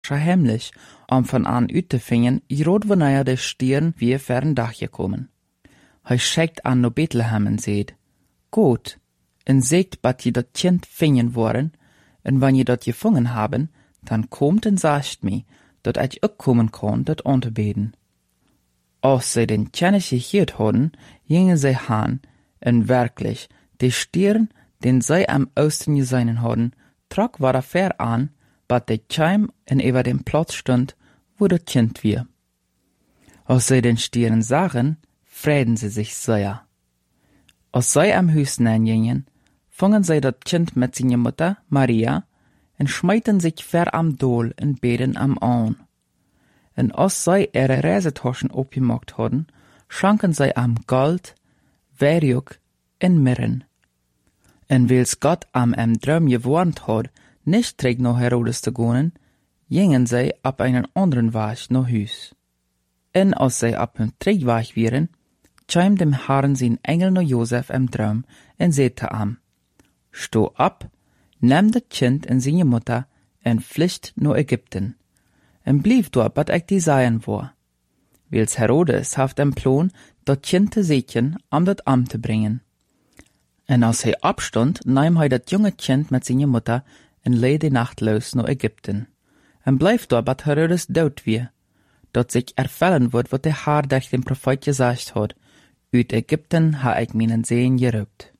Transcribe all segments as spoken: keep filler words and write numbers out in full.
Forscher heimlich, om van aan uit te vinden, groot wanneer de stieren weer ver een dag gekomen. Hij schickt aan naar Bethlehem en zegt, Goed, en zegt dat je dat kind vinden worden, en wanneer je dat gevangen hebben, dan komt en zegt mij, dat ik ook komen kan dat aan te beden. Als zij den kennis gehoord hadden, gingen zij aan, en werkelijk, de stieren, den zij am oosten gezien hadden, trok war ver aan, bat de chim en über dem Platz stond, wo dat kind weer. Als zij den stieren zagen, freuden sie sich sehr. Als zij am Huis gingen, vangen zij dat kind met zijn Mutter, Maria, en schmeiten sich ver am Dol en beden am aan. En als zij ihre Reisetaschen opgemaakt hadden, schanken zij am Gold, Wierook en Mirren. En wils Gott am em Droom gewarnt had, nicht terug naar Herodes te gaan, gingen zij op einen anderen Weg naar huis. En als zij op hun terugweg waren, kwam dem Herrn zijn Engel naar Josef em Droom en zei te hem, Sto op, neem dat kind en zijn Mutter en vlucht naar Egypten. En blijf daar, wat ik die zeggen wou. Wils Herodes heeft een plan, dat kind te zetten om dat am te brengen. En als hij opstond, nam hij dat jonge kind met zijn Mutter en leed de nacht los naar Egypten. En blijf daar, wat Herodes dood weer, dat zich ervullen wordt wat de Heer durch den Prophet gezegd had, uit Egypten ha ik mijn zeen geroept.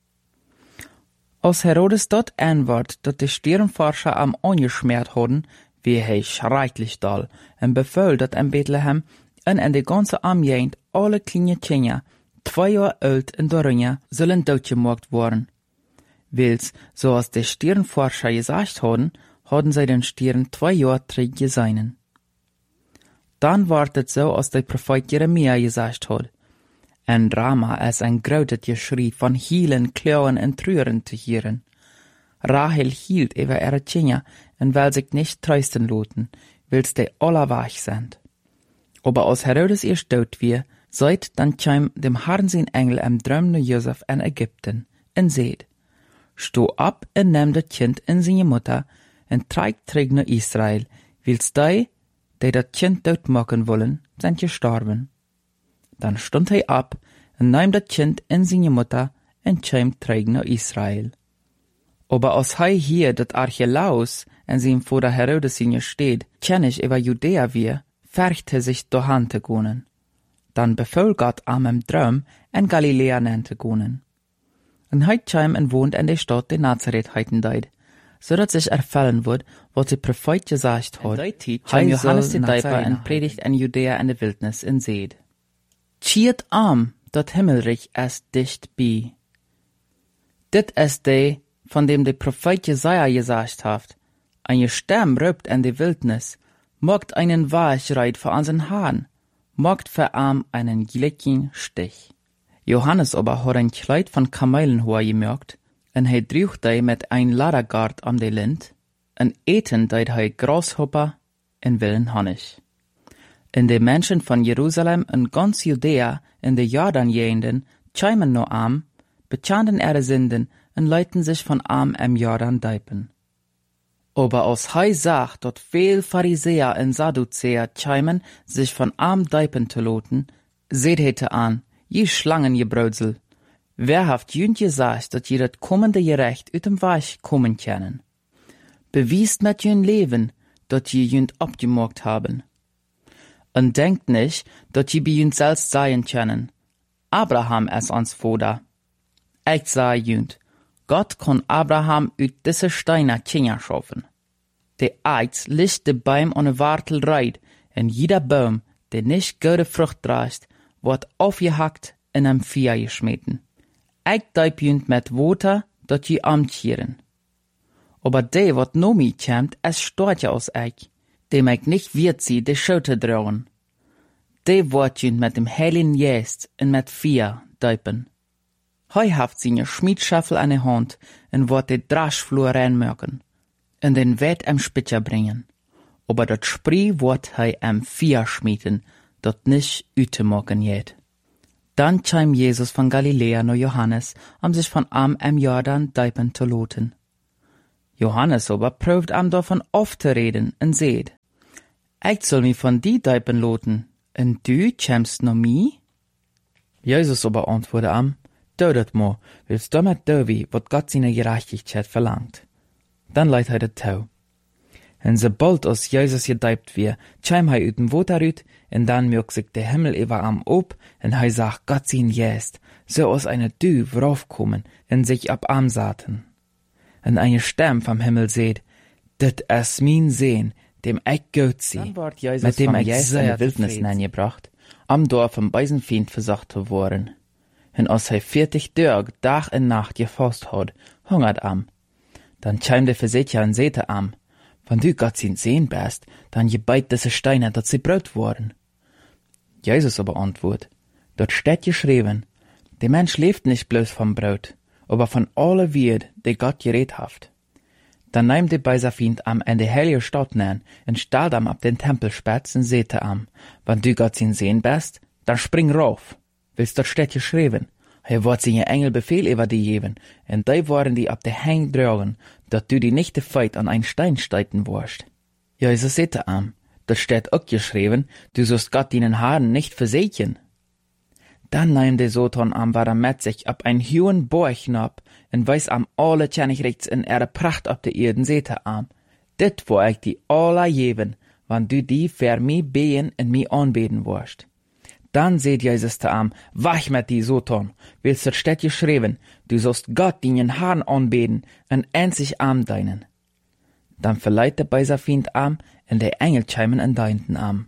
Als Herodes dat antwoord, dat de stierenforscher am ongesmeerd hadden, wie hij schrecklich dal, en bevel dat in Bethlehem en in de ganze Omgegend alle kleine kinderen, twee jaar oud en daaronder, zullen doodgemaakt worden. Wils, zoals de stierenforscher gezegd hadden, hadden zij den stieren twee jaar terug gezien. Dan wordt het zo als de Prophet Jeremia gezegd had. En Rama is een groot geschrei van hielen, klauen en treuren te horen. Rahel hield über ihre Kinder und will sich nicht trösten lassen, wils die alle weg sind. Aber als Herodes ihr tot wie, seid dann kam dem Herrn sein Engel im Traum nach Josef in Ägypten und seht, Sto ab und nimm das Kind in seine Mutter und trägt zurück nach Israel, wils die, die das Kind tot machen wollen, sind gestorben. Dann stund er ab und nahm das Kind in seine Mutter und kam zurück nach Israel. Aber als hij hier dat Archelaus en zijn vader Herodes in je steed, kennis über Judäa wie, vergt hij zich doorheen te gaan. Dan bevel Gott am im Traum en Galilea nen te gaan. En hij kwam en woont in de stad de Nazareth heiten deed, zodat zich erfüllen wordt wat de Prophet gezegd had. Hij Johannes de Döper en predigt in Judäa in de wildnis en zeed. Chiert am, dat Himmelreich ist dicht bij. Dit is de von dem der Prophet Jesaja gesagt hat, ein Stamm rübt in die Wildnis, mogt einen Weg für unseren Herrn, mogt für arm einen gleichen Stich. Johannes aber hat ein Kleid von Kamelenhoher gemerkt, und er trug die mit ein Ladergard am de Lind, und eten deit er Grashopper und wilden Honig. In de Menschen von Jerusalem und ganz Judäa in de Jordan-Gegenden kämen nur arm, bekannten ihre Sünden und leiten sich von arm im Jordan deipen. Aber als hij sagt, dat veel Pharisäer und Sadduzäer kämen, sich von arm deipen zu loten, seht hete an, je Schlangen je Brödsel. Wer haft jünd gesagt, dat je dat kommende Gerecht uit dem Weg kommen können? Bewiest mit jün Leben, dat je jünd abgemogt haben. Und denkt nicht, dat je bei jünd selbst sein können. Abraham ist ans Vater. Ich sah jünd, Gott kann Abraham uit diese Steine Kinder schaffen. De Eiz licht de Baum an de Wartel reit, en jeder Baum, der nicht gute Frucht trägt, wird aufgehackt in einem Feuer geschmeten. Ich deib jünd mit Water, dat je amtieren. Aber de, wat no mi kämt, es stort ja aus ich, dem ich nicht wird sie de Schulter drohen. De wird jünd mit dem Heiligen Geist und mit Feuer deipen. Hij haft seine Schmiedschaffel an der Hand und wird de Draschflur reinmerken und den Wett am Spitzer bringen. Aber dat Spree wird hij am Feuer schmieden, dat nicht ütemocken jet. Dann kam Jesus von Galiläa nach Johannes, um sich von am am Jordan deipen zu loten. Johannes aber prüft am davon oft zu reden und seht, Ich soll mi von die Deipen loten, en du kämst no mi? Jesus aber antwortete am, Tötet mo, willst du mit Döwi, wat Gott seine Gerechtigkeit verlangt. Dann leidt hij de touw. En sobald als Jesus gedeipt wie, tschäm hij uit dem Water uit, en dann mögt sich der Himmel über am op, en hij sagt Gott sein Jest, so aus einer Dü raufkommen, en sich ab am saten. En eine Stimme vom Himmel seht, dit is mein Sehn, dem ich gut sie, mit dem ich sehr Wildnis gebracht, am Dorf vom Beisenfiend versacht zu worden. En als hij vierzig Dörg Tag en Nacht gefasst hat, hungert am. Dann tschäm der Versetja en sete am, wenn du Gott sein Sehn bist, dann gebeit diese Steine, dat sie Brot worden. Jesus aber antwortet, dort steht geschrieben, der Mensch lebt nicht bloß vom Brot, aber von alle Wied, die Gott geredet haft. Dann nahm der Beiserfiend am in die heilige Stadt nähen, und stellt am ab den Tempelspitz und sehte am, wenn du Gott sein Sehn bist, dann spring rauf. Willst dort steht geschrieben, er wird seine Engel Befehl über die geben, und die waren die ab der Hang dragen, dat du die nicht feit an ein Stein steiten wirst. Jesus sehte am, dort steht auch geschrieben, du sollst Gott deinen Haaren nicht versehen. Dann nahm der Soton am, war er mit sich ab ein hohen Borg ab, und weiß am alle tschänig rechts in ihre Pracht ab der Erden sehte am. Dit wo ich die alle geben, wann du die für mi behen und mi anbeten wirst. Dann seht Jesus da am, wach mit die Soton, willst du steht geschrieben, du sollst Gott deinen Haaren anbeten und einzig arm deinen. Dann verleiht der Beiserfiend am, und der Engel scheimen in deinten am.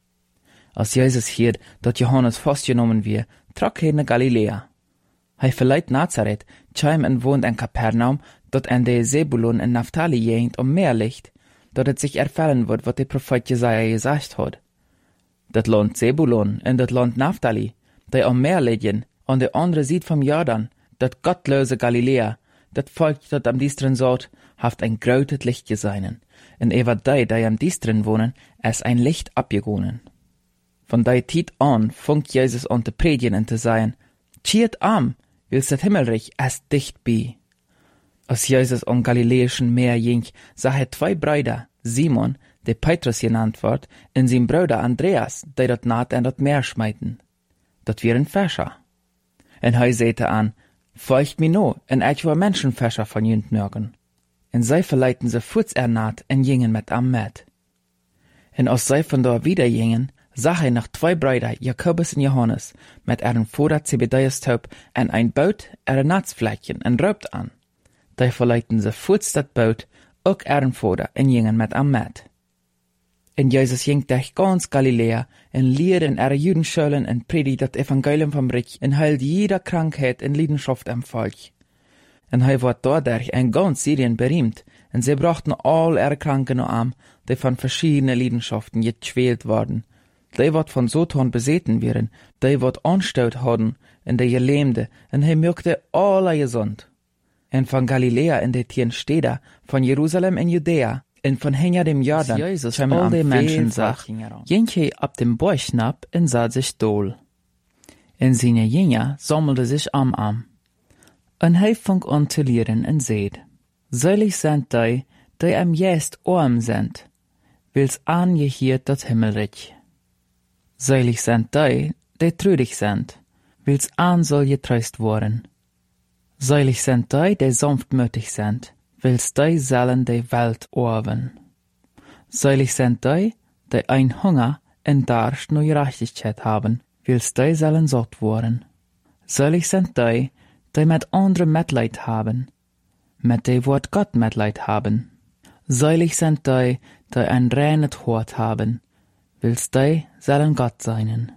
Als Jesus hiert, dat Johannes festgenommen wie, trok hij naar Galilea. Hij verleiht Nazareth, scheim en wohnt in Kapernaum, dort en de Zebulon en Naphtali gegend om meer licht, dat het zich erfüllen wird, wat de Prophet Jesaja gesagt hat. Dat Land Zebulon en dat Land Naphtali, die am Meer liegen, an de andere Seite vom Jordan, dat gottlose Galilea, dat Volk, dat am diestren sagt, haft ein grautet Licht geseinen, en ewer die, die am diestren wohnen, es ein Licht abgegonen. Von der Zeit an funkt Jesus an te predigen en te sagen, Tjiert am, willst das Himmelreich es dicht bei. Als Jesus an Galiläischen Meer ging, sah er zwei Brüder, Simon, der Petrus genannt wird, und sein Bruder Andreas, die dort naht in das Meer schmeiten. Dat wären Fischer. En er sagte an, folgt mir no, en ich war Menschenfischer von jünd nörgen. En sie verleiten sie futz ernaht en gingen mit am Met. En als sie von da wieder gingen, sah er nach zwei Brüder, Jakobus und Johannes, mit ihrem Vater Zebedeus taub, en ein Boot, ihre Natzfleckchen, en raubt an. Die verleiten sie futz dat Boot, auch ihren Vater, en gingen mit am Met. En Jesus ging durch ganz Galiläa, en leerde in ihre Judenschulen en predigt das Evangelium vom Reich, en heilt jeder Krankheit en Leidenschaft am Volk. En hij wordt dadurch in ganz Syrien berühmt, en sie brachten all ihre Kranken an, die von verschiedenen Leidenschaften gequält worden. Die wat von Soton beseten wären, die wat anstaut hadden, en die Gelähmte, en hij möchte alle gesund. En von Galiläa in de tien Städte, von Jerusalem in Judäa, en von hinter dem Jordan, Jesus all die Menschen sagt, sagt, ging hij ab dem Borg nab en sah sich dohl. En seine Jünger sammelte sich am am. En hij fang an te leren en seht, selig sind die, die am jest arm sind, wils angehiert dat Himmelreich. Selig sind die, die trüdig sind, wils an soll getröst worden. Selig sind die, die sanftmütig sind, wils die sollen die Welt erben. Selig sind die, die ein Hunger en Durst nach Gerechtigkeit haben, wils die sollen satt worden. Selig sind die, die mit anderen Mitleid haben, mit die wird Gott Mitleid haben. Selig sind die, die ein reines Hort haben, wils die sollen Gott seinen.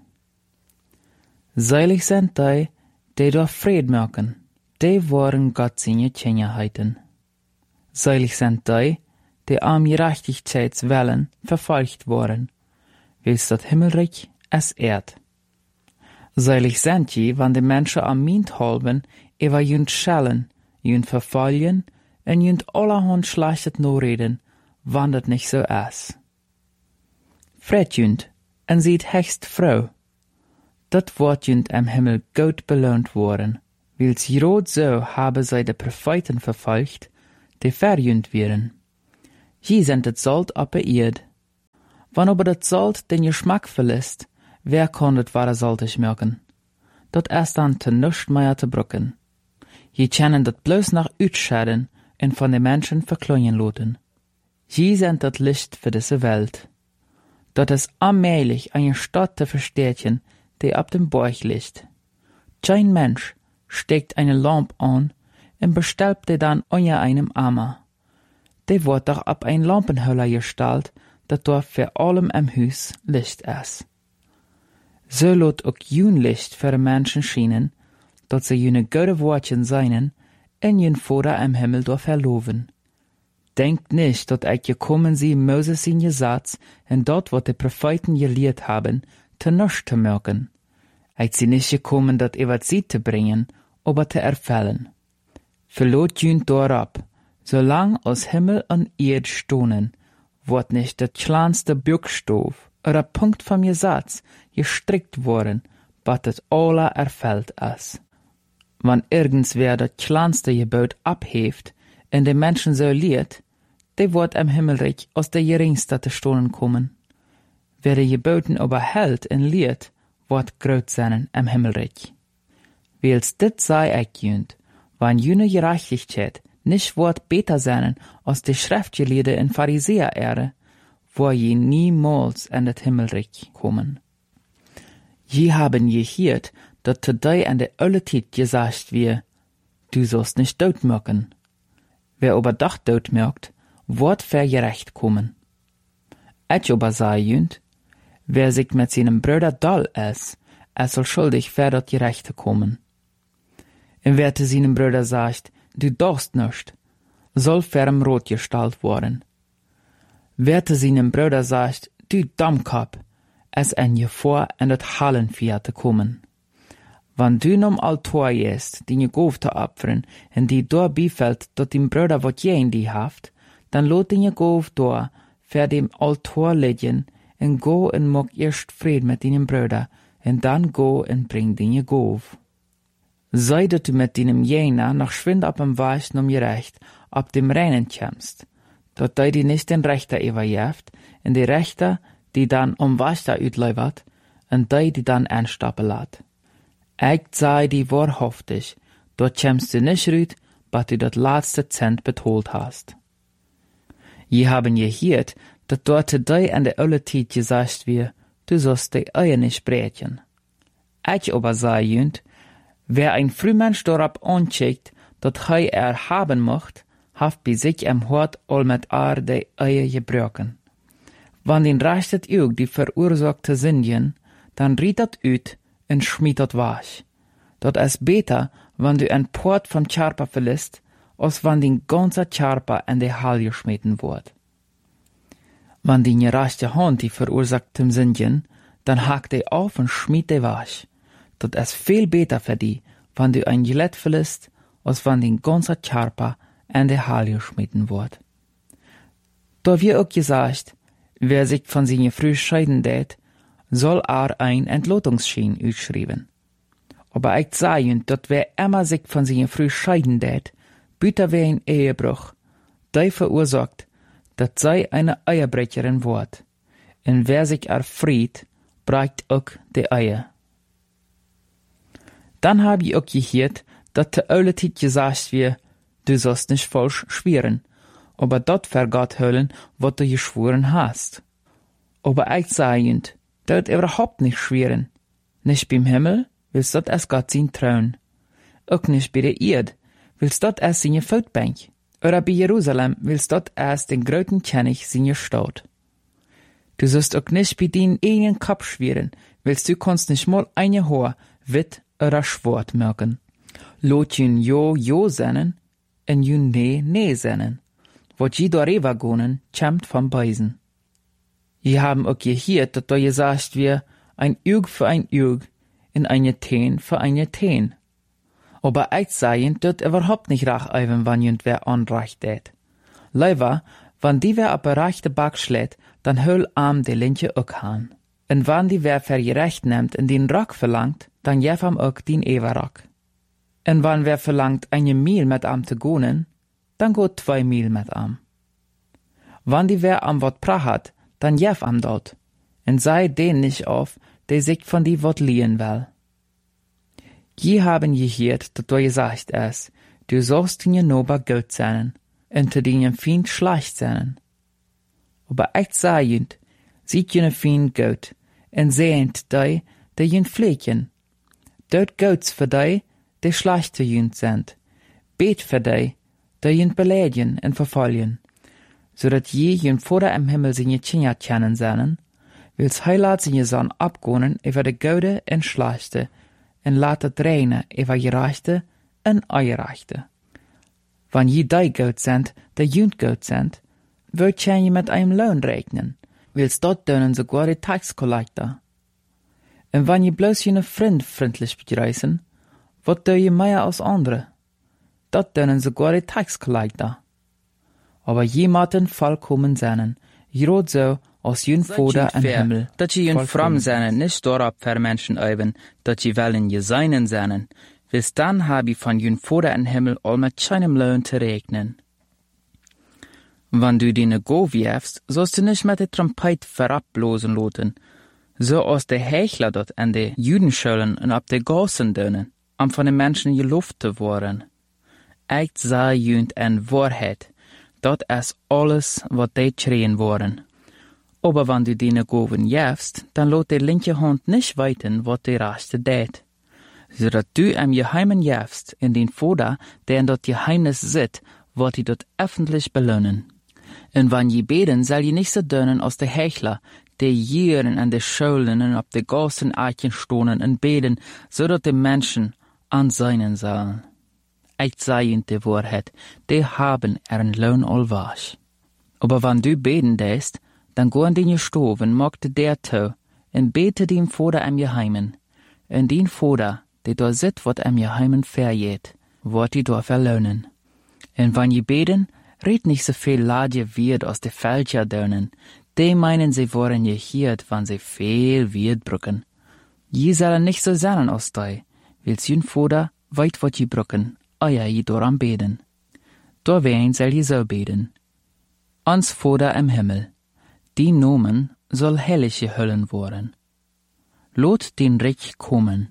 Selig sind die, die durch Fried merken, die wollen Gott seine Kinderheiten. Selig sind die, die am Gerechtigkeitswillen verfolgt worden, wils das Himmelreich es ehrt. Selig sind die, wann die Menschen am Mind halben, über jünd schellen, jünd verfolgen, en jünd allerhand schlechtet norreden, wann das nicht so ist. Fred jünd, en sieht hecht Frau. Dat wordt jünd am Himmel gut belohnt worden, wils rot so habe sei de Propheten verfolgt, die verjünd wären. Je sind het Salz op der Erd. Wann aber dat Salt den Geschmack verlässt, wer kann het wahre saltig merken? Dat erst dann te nuscht mehr te brücken. Je kennen dat bloß nach Utschäden en von den Menschen verkleinen loten. Je sind dat Licht für diese Welt. Dat ist allmählich eine Stadt te verstärken, die ab dem Bauch liegt. Kein Mensch steckt eine Lampe an und bestellt die dann unter einem Eimer. Die wird doch ab ein Lampenhöller gestellt, dat dort für allem im Haus Licht ist. So lot auch jün Licht für die Menschen schienen, dat sie jüne gute Wortchen seinen, en jün Vater im Himmel dort verloven. Denkt nicht, dat ich gekommen sie Moses in Gesetz, und dort, wat die Propheten gelehrt haben, te nisch te merken. Ich sie nicht gekommen, dat iwat sie te bringen, aber te erfällen. Verlot jün dorab, solang aus Himmel und Erd stohnen, wird nicht der kleinste Buchstabe oder Punkt vom Gesetz gestrickt worden, bat es alle erfällt ist. Wann irgendwer das kleinste Gebot abhebt und den Menschen so lehrt, der wird im Himmelreich aus der geringste te stohlen kommen. Wer die Geboten überhält und lehrt, wird groß sein im Himmelreich. Weils dit sei ich jünd, wann jüne Gerechtigkeit nicht wird besser sein als die Schriftgelehrte in Pharisäer-Ehre, wo je niemals in das Himmelreich kommen. Je haben je gehört, dat te dei an der alle Zeit gesagt wie, du sollst nicht dort merken. Wer aber doch dort merkt, wird vergerecht kommen. Ich aber sei jünd, wer sich mit seinem Bruder doll ist, er soll schuldig für das Gerechte kommen. Und wer zu seinem Bruder sagt, du darfst nicht, soll ferm rot gestellt worden. Wer zu seinem Bruder sagt, du Dummkopf, es en je vor in das Hallenvier te kommen. Wann du nom Altor jest, die je goof te opfern, en die door bifällt, dat dem Bruder wat je in die haft, dann lot die je goof door, ver dem Altor leggen, en go en mok erst Fried mit deinem Bruder, en dann go en bring die je goof. Sei dat du mit deinem Jener noch schwind ab dem Weichen um je recht, ab dem Reinen kämst, dat dei die nicht den Rechter überjeft, en die Rechter, die dann um Weichter utleibert, en dei die dann einstappen lat. Ich sei die wahrhaftig, dort kämst du nicht rüt, bat du dat letzte Cent betholt hast. Je haben je gehört, dat dort dei an der alle Zeit gesagt wir, du sollst die Eier nicht breten. Ich aber sei jünd, wer ein Frühmensch dorab ancheckt, dat hei er haben mocht, haft bei sich im Hort all mit ar die Eier gebrochen. Wann den rechtet ook die verursachte Sindien, dann riet dat ut en schmied dat wasch. Dat is beter, wann du ein Port vom Charpa verlässt, als wann den ganze Charpa in die Hall geschmeten wird. Wann die rechte Hand die verursachte Sindien, dann hakt die auf und schmied die wasch. Dat is viel beter für die, wann du ein Gillett verlässt, als wann den ganze Charpa in die Hall geschmeten wird. Da wir auch gesagt, wer sich von seiner Früh scheiden tät, soll er ein Entlotungsschein utschreiben. Aber ich sage, dat wer immer sich von seiner Früh scheiden tät, büter wer ein Ehebruch, der verursacht, dat sei eine Eierbrecherin wird. Und wer sich erfried, brecht auch die Eier. Dann hab ich auch gehört, dat de alle Zeit gesagt wird, du sollst nicht falsch schwören, aber dat vergat höllen, wat du geschworen hast. Aber ich sage, dat überhaupt nicht schwören. Nicht beim Himmel, willst dat es Gott sein Thron. Auch nicht bei der Erde, willst dat es seine Voetbank. Oder bei Jerusalem, willst dat es den gröten König seine Stadt. Du sollst auch nicht bei deinen eigenen Kopf schwören, willst du kannst nicht mal eine Haar, wit oder schwart merken. Lot jün jo jo sennen, en jün nee nee sennen. Wat je darüber gonen, kämmt vom Beisen. Je haben auch gehört, dat da gesagt wir, ein Üg für ein Üg, in eine Teen für eine Teen. Aber ich sage, dat überhaupt nicht rach eiven, wann jünd wer anrecht tät. Leider, wann die wer ab a rechte Back schlägt, dann höll am de Lintje auch han. Und wann die wer vergerecht nimmt und den Rock verlangt, dann jef am auch den Everrock. Und wann wer verlangt, eine Mil mit am zu gonen, dann geht zwei Mil mit am. Wann die wer am wat prahat, dann jef am dort, en sei den nicht auf, der sich von die Wort liehen will. Je haben gehört, dat du gesagt es, du sollst in je Nober gut sein, und zu deinem Feind schlecht sein. Aber ich sag jünt, sieht jene Feind gut, und sehnt die, die jünt pflegen. Dort guts für die, die schlecht zu jünt sind. Bet für die, die jünt beleidigen und verfolgen, so dat je jünt Vater im Himmel seine Kinder kennen sollen, wills heilat seine Sohn abgonen über de Gute und Schlechte, und laat reinen über Gerechte und Ungerechte. Wann je die gut sind, die jünt gut sind, wird je mit einem Lohn rechnen, wills dort dönen sogar die Taxkollektor. Und wenn je bloß jene Freund freundlich begrüßen, wird du je mehr als andere. Dort dönen sogar die Taxkollektor. Aber je maten vollkommen sein, jrot so, als jün Vater im Himmel. Dat je jün fromm zijn, nicht dorop für Menschen üben, dat je wollen je seinen zijn. Wils dann hab ich von jün Vater im Himmel all mit keinem Lohn zu rechnen. Wann du dine Go wirfst, sollst du nicht mit der Trompet verablosen loten, so als der Hechler dort an de Judenschulen und ab de Gassen dönen, um von den Menschen gelobt zu worden. Ich sah jünt en Wahrheit, dat es alles, wat die schreien worden. Aber wenn du dine Goven jäfst, dann lot der linke Hand nicht weiten, wat die rechte dät. So dat du am Geheimen jäfst, in den Vater, der in dort Geheimnis sit, wat die dort öffentlich belohnen. Und wenn je beten, soll je nicht so dönen aus der Hechler, die jieren an de Schulen und ab de Gassen Eichen stonen und beten, so dat die Menschen an seinen sollen. Ich sag ihnen die Wahrheit, die haben ihren Lohn allwasch. Aber wenn du beten däst, dann gehen die Stoven, magte der to, und bete dem Vater am Geheimen. Und den Vater, der da sit, wat am Geheimen verjeht, wird die da verlohnen. Und wenn je beten, red nicht so viel Ladje wird aus de Fälscher dönen, die meinen, sie wollen je hiert, wann sie viel wird brücken. Je sollen nicht so sein aus dei, wils jün Vater weit wat je brücken, euer je doran beten. Da wen soll je so beten. Ans Vater im Himmel, die Nomen soll hellige Höllen worden. Lot den Reich kommen.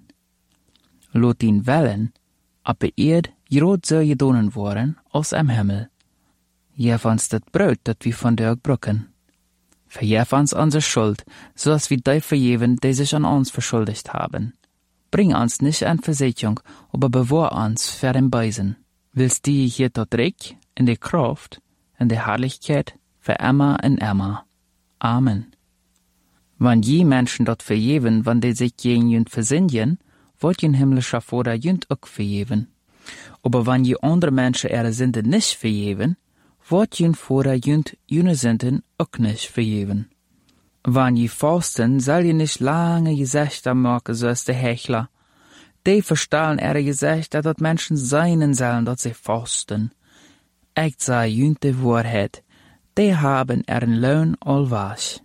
Lot den Wellen, ab Erd jrot so gedonen worden aus am Himmel. Jef uns dat Brot, dat wir von der brücken. Verjef uns unsere Schuld, so als wir die verjeven, die sich an uns verschuldigt haben. Bring uns nicht an Versicherung, aber bewahr uns für den Beisen. Willst die hier dort Reich, in der Kraft, in der Herrlichkeit, für immer und immer. Amen. Wann je Menschen dort verjeven, wann die sich gegen jünd versinnjen, wird jün himmlischer Vater jünd auch verjeven. Aber wann je andere Menschen ihre Sünde nicht verjeven, wird jün Vater jünd jüne Sünden auch nicht verjeven. Wann je fasten, soll je nicht lange Gesichter machen, so als der Hechler. Die verstellen ihre Gesichter, dass Menschen seinen sollen, dass sie fasten. Ich sag jünd die Wahrheit, die haben ihren Lohn allwasch.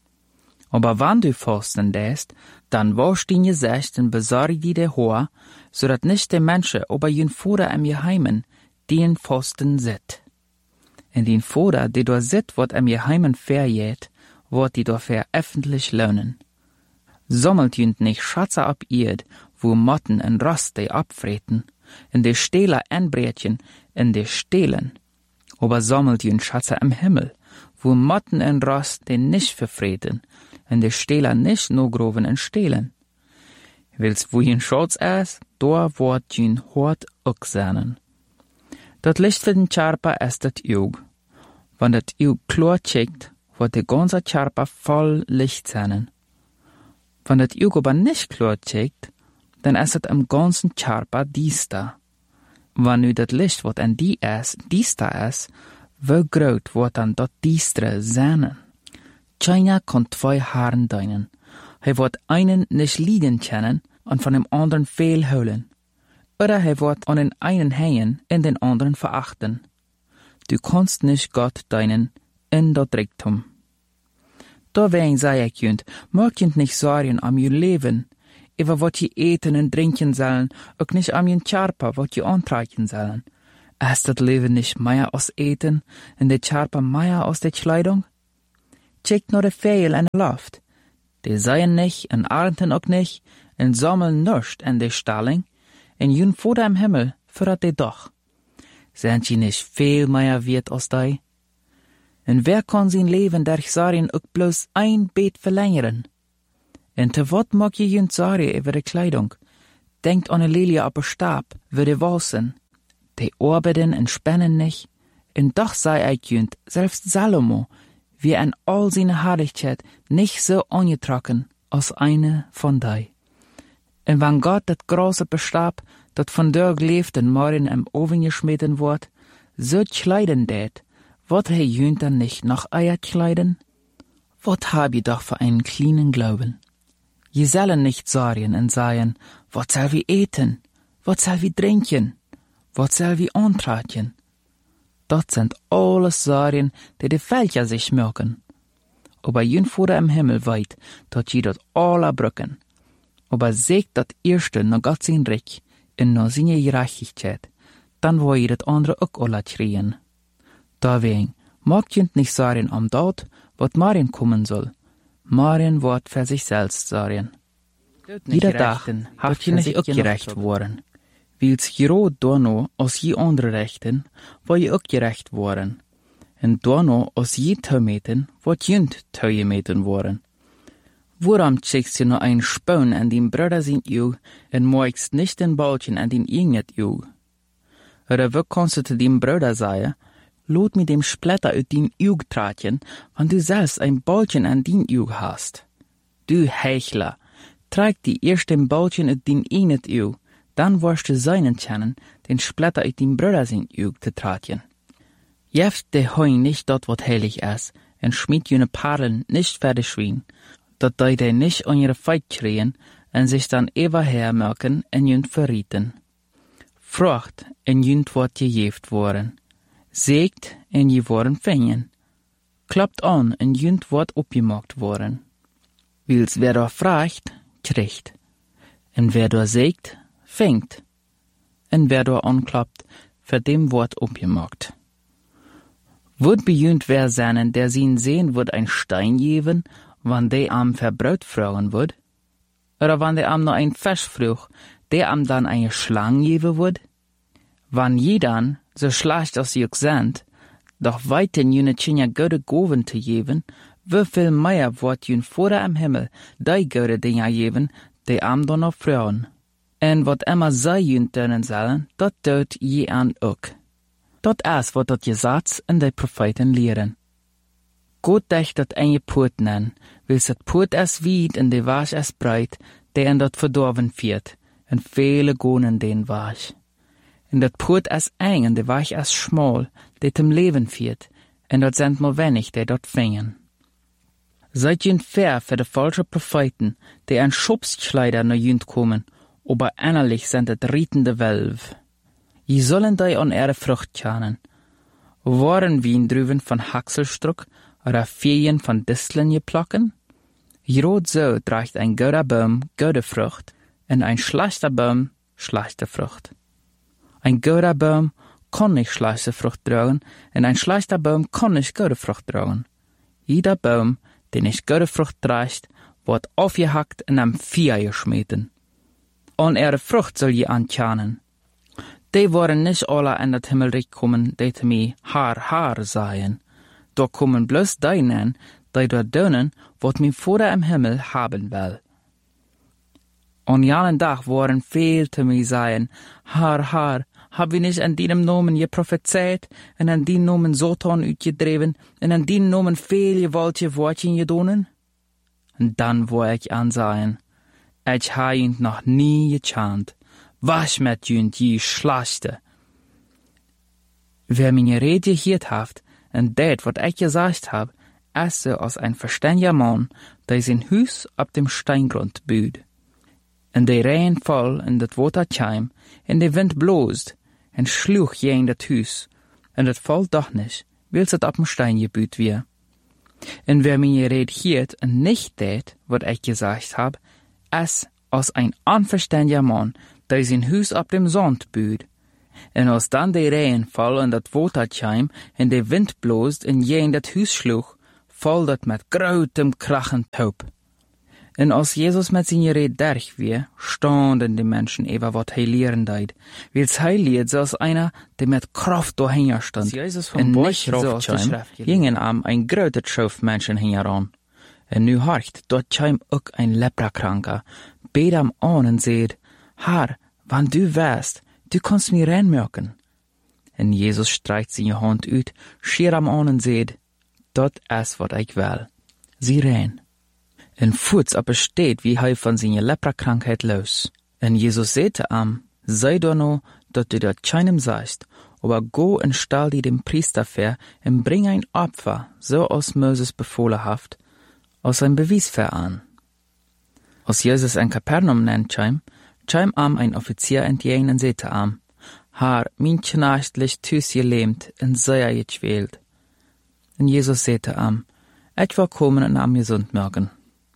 Aber wenn du fasten lässt, dann wasch dein Gesicht und besorg dir die Haar, so dass nicht die Menschen, aber jün Vater im Geheimen, den Fasten sit. Und den Vater, der da sit, wird im Geheimen verjäht, wird die dafür öffentlich lohnen. Sammelt jünd nicht Schatze ab Erd, wo Motten und Rost die abfreten, in die Stähler Endbrätchen, in die Stehlen. Aber sammelt jünd Schatze im Himmel, wo Motten und Rost die nicht verfreten, und die Stähler nicht nur groven und stehlen. Wils wo jün Schatz ist, da wird jün Hort auch sein. Dat Licht für den Charpa ist das Jug. Wenn das Jug klar checkt, wird der ganze Charpa voll Licht sein. Wenn das Jug aber nicht klar checkt, dann ist es im ganzen Charpa diester. Wenn nu das Licht, wat an die ist, diester ist, wie groß wird dann das diestere sein? Keiner kann zwei Haaren deinen. Er wird einen nicht liegen können und von dem anderen viel holen. Oder er wird an den einen hängen und den anderen verachten. Du kannst nicht Gott deinen in das Reichtum. Dawein sei ich jünd, mögt jünd nicht sorgen am ihr Leben, über wat je eten und trinken sollen, auch nicht am jün Charpa, wat je antreichen sollen. Ist das Leben nicht mehr aus Eten und der Charpa mehr aus der Kleidung? checkt nur de Vögel in de Luft. Die seien nicht, en ernten auch nicht, en sammeln nischt in de Stalling, en jün vor dem Himmel verrat die doch. Sind sie nicht viel mehr wert als die? En wer kann sein Leben durch Sarien auch bloß ein Beet verlängern? En te wat mag je jün Sarien über de Kleidung? Denkt an eine Lilie op een Stab, würde walsen. Die arbeiten en spannen nicht. En doch sei ich jünt, selbst Salomo, wie in all seine Herrlichkeit nicht so angetrocken als eine von die. En wenn Gott dat große Bestab, dat von der geleefden morgen im Oven geschmeten wordt, so kleiden det, wat he jünt dann nicht noch Eier kleiden? Wat hab je doch für einen kleinen Glauben? Je sollen nicht sorgen und sagen, wat soll wir eten, wat soll wir trinken, wat soll wir antratjen? Dat sind alles Sorgen, die die Völker sich merken. Aber jün Vater im Himmel weit, dat je dat alle brücken. Aber seht dat erste nach Gott sein Reich und nach seine Gerechtigkeit, dann wo je dat andere auch alle kriegen. Deswegen, mag jünt nicht sorgen am dort, wat morgen kommen soll. Morgen wird für sich selbst sorgen. Jeder Tag hat je nicht auch gerecht worden. Wils je dono als je andere rechten, wo je auch gerecht worden. En dono als je teumeten, wat jünt teumeten worden. Woran schickst du nur ein Spaun an den Bruder sind ju, en moigst nicht den Ballchen an den Inget ju? Oder wo kannst du zu dem Bruder sagen, lot mit dem Splitter uit den Jug tratjen, wann du selbst ein Ballchen an den Jug hast. Du Heuchler, trag die ersten Ballchen uit den Inget Jug, dann wirst du seinen kennen, den Splitter uit den Bruder sind Jug zu tratjen. Jeft de Heun nicht dort, wat heilig ist, en schmied jene Parlen nicht fertig schwien, dat die de nicht an ihre Feit kriegen, en sich dann ewer hermerken en jünt verrieten. Frucht en jünt wordt gejeft worden. Seegt en je worden vingen. Klappt an en jünt wordt opgemaakt worden. Wils wer da fragt, kriegt. En wer da seegt, fängt. En wer da anklappt, für dem wordt opgemaakt. Wurd bejünt wer seinen, der sin sehen wird ein Stein geben, wann der am verbraut fragen wird? Oder wann der am noch ein Fisch fruch, der am dann eine Schlange geben wird? Wann je dann, so schlecht als sie auch sind, doch weiten jene Tschinja gute Goven zu geben, wie viel mehr wird jün Vater im Himmel die gute Dinge geben, die am dann noch fragen. En wat immer sei jün tönen sollen, dat tut je an auch. Dat is wat dat Gesetz en de Propheten lehren. Gott dächt dat ein Put nen, wils dat Put es weit en de Wasch es breit, der en dat verdorven viert, en viele gonen den Wasch. En dat Put es eng en de Wasch es schmal, der zum Leben viert, en dat sind nur wenig, der dort fingen. Seid jünt fair für de falsche Propheten, die ein Schubskleider na jünt kommen, aber innerlich sind het rietende Wölf. Je sollen die an ihre Frucht kennen. Waren wien drüben von Haxelstruck oder Feen von Disteln geplocken? Jrot so trägt ein guter Baum gute Frucht, und ein schlechter Baum schlechte Frucht. Ein guter Baum kann nicht schlechte Frucht tragen, und ein schlechter Baum kann nicht gute Frucht tragen. Jeder Baum, der nicht gute Frucht trägt, wird aufgehackt und am Feuer geschmeten. An ihre Frucht soll je ankennen. Die waren nicht alle in das Himmelreich kommen, die zu mir Haar, Haar seien. Da kommen bloß die nen, die dort dönen, wat mein Vater im Himmel haben will. An jenen Tag waren viel zu mir seien, Haar, Haar, hab ich nicht an deinem Namen geprophezeit, und an deinem Namen Satan uitgedreven, und an deinem Namen viel gewaltige Wortchen gedonen? Und dann wo ich ansahen, ich ha ihn noch nie gechant. Was met jünt je schlechte? Wer meine Rede gehört haft, und dat, wat ich gesagt hab, ist so als ein verständiger Mann, der sein Hus ab dem Steingrund büht. Und der Regen voll in dat Wasser kam, und der Wind blost, und schlug jen dat Hus, und het voll doch nicht, wils het ab dem Stein gebüht wie. Und wer meine Rede hört und nicht dat, wat ich gesagt hab, ist als ein unverständiger Mann, der sein Hus ab dem Sand büht. Und als dann der Regen fall und dat Wasser kam, und der Wind blost und jen dat Hus schlug, vol dat met grotem krachen taub. En als Jezus met zijn red derg weer, stonden de mensen even wat hij leren deed. Wils hij leert zoals einer, die met kracht doorheen stond. En niet zoals de schrift gingen am een grote schoof mensen heen aan. En nu hart, dort chim ook een leprakranker, beet hem aan en zeid, Haar, wann du wärst, du kannst mir reinmerken. En Jezus streicht zijn hand uit, schier hem aan en zeid, dat is wat ik wil. Zie rein. En voets op besteed wie hij van zijn leprakrankheid los. En Jezus zeide hem, sei doch no, dat du dat keinem sagst, aber go en stell die dem Priester ver en bring ein Opfer, so als Moses befohlen haft, als ein Beweis ver an. Als Jesus in Kapernaum nennt chim, chim am ein Offizier entgegen en zeide am, Haar, min knecht licht thuis je leemt en sehr je quält. En Jesus zeide am, ich will kommen en am gesund merken.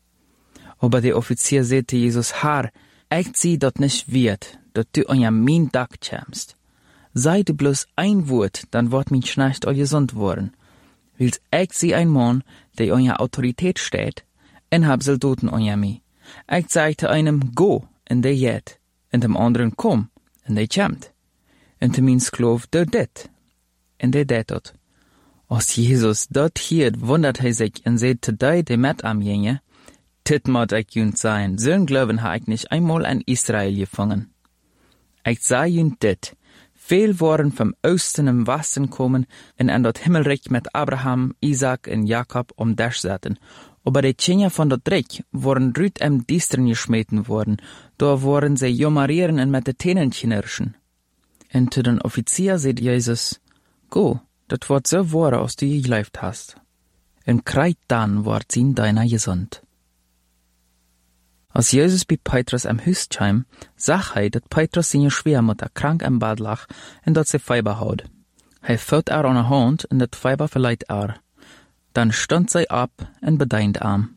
Aber der Offizier sagte Jesus, Haar, ich sieh dat nicht wird, dat du an ja min Dach kämst. Sei du bloß ein Wort, dann wird min Schnecht all gesund worden. Wils ich sieh ein Mann, der an ja Autorität steht, en hab Soldaten an ja mi. Ich sagte einem, go, en der jet, en dem anderen, komm, en der kämt. En te min Sklav, der dit, en der det dort. Als Jesus dort hiert, wundert hij sich en seht te dei, de met am jenje, Dit moet ik junt sein, zo'n glauben ha ik nicht einmal an Israel gefangen. Ich sah junt dit, viel waren vom Osten im Westen kommen en an dat Himmelreich mit Abraham, Isaac en Jakob um das zaten. Aber die Tjenja von dat Reich waren rüt am Diestern geschmeten worden, da waren sie jommerieren en mit de Tenen knirschen. En zu den Offizier seht Jesus, go, dat wordt so wahr, als du je gelebt hast. En kreit dann wordt zien deiner gesund. Als Jesus bei Petrus am Hüst kam, sah er, dat Petrus seine Schwiegermutter krank am Bad lag en dat sie Fieber had. Hij vult haar aan de hand en dat Fieber verleiht haar. Dann stond zij ab en bedeint am.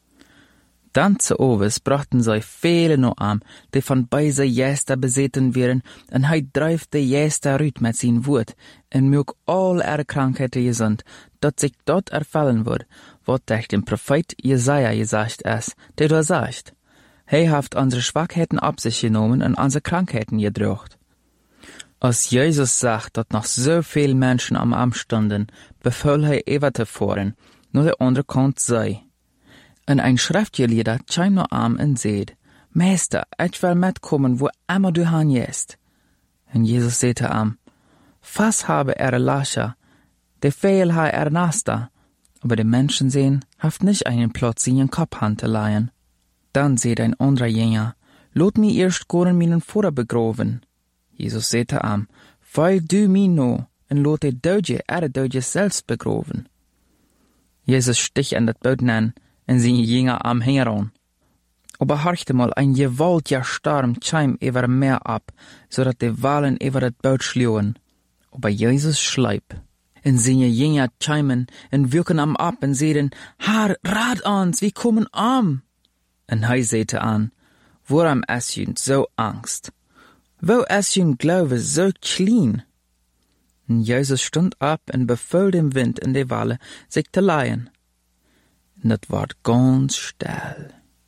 Dann zu Oves brachten zij viele no am, die von beise Jäster bezeten wären, en hij drijft de Jäster uit met zijn woord, en mög all ihre Krankheiten gesund, dat sich dort erfallen wird, wat durch den Prophet Jesaja gesagt ist, der da sagt, Hij haft unsere Schwachheiten ab sich genommen und unsere Krankheiten gedrückt. Als Jesus sagt, dass noch so viele Menschen am Arm standen, befahl er Eva zu fahren, nur der andere Kant sei. Und ein Schriftgelehrter kam noch am und seht, Meister, ich will mitkommen, wo immer du hingehst. Und Jesus sagte am, Fass habe er Lascher, der Fehl ha er Nasta, aber die Menschen sehen, haft nicht einen Platz in ihren Kopf leihen. Dann seht ein anderer Jünger, lot mi erst goren minen Vater begraven. Jesus sagte am, weil du mi no, en lot de Dödje er Dödje selbst begraven. Jesus stich an dat Boot an, en seine Jünger am Hängeran. Aber horchte mal, ein gewaltiger Sturm chim über Meer ab, so dat de Walen über dat Boot schlugen. Aber Jesus schleip. En seine Jünger chimen en wirken am ab en sehen, Haar, rat uns, wir kommen am. En hij zeide aan, waarom is je zo angst? Wo is je Glaube so klein? En Jezus stond op en befahl dem Wind in de Walle, sich te leien. En het ward ganz still.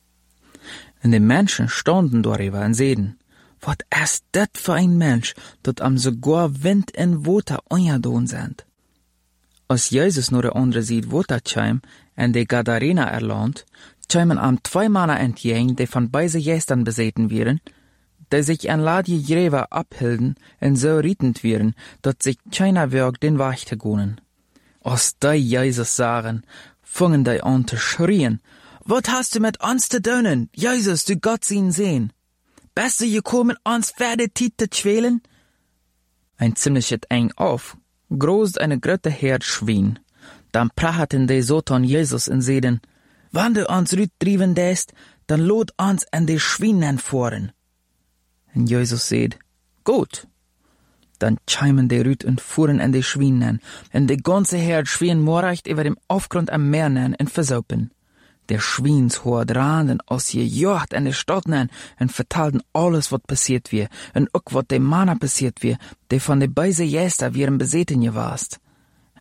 En de Menschen stonden darüber en zeiden, wat is dit voor een Mensch, dat am sogar Wind en Water ongedaan zijn? Als Jezus naar de andere zijde Water kwam en de Gadarena erland, kwamen am zwei Männer entgegen, die von beise Jästern beseten wären, die sich an Ladje Gräber abhielten und so rietend wären, dat sich keiner wirk den Weg zu gehen. Als die Jesus sahen, fingen die an zu schrien, wat hast du mit uns zu tun, Jesus, du Gott ihn sehen? Bist du gekommen, uns Pferdetit zu quälen? Ein ziemliches eng auf, groß eine große Herd Schwein. Dann prachten die Sotan Jesus und seden, Wann du uns rüttrieben dest, dann lot uns an die Schweinen fahren. Und Jesus seht, gut. Dann chimen die Rüt und fuhren an die Schweinen, und die ganze Herd Schwein morrecht über dem Aufgrund am Meer nen und versaupen. Der Schweinshor dranden aus je Jocht an die Stadt nen und vertalten alles, wat passiert wir, und auch wat dem Manna passiert wir, die von de beise Jäster wihren beseten gewast.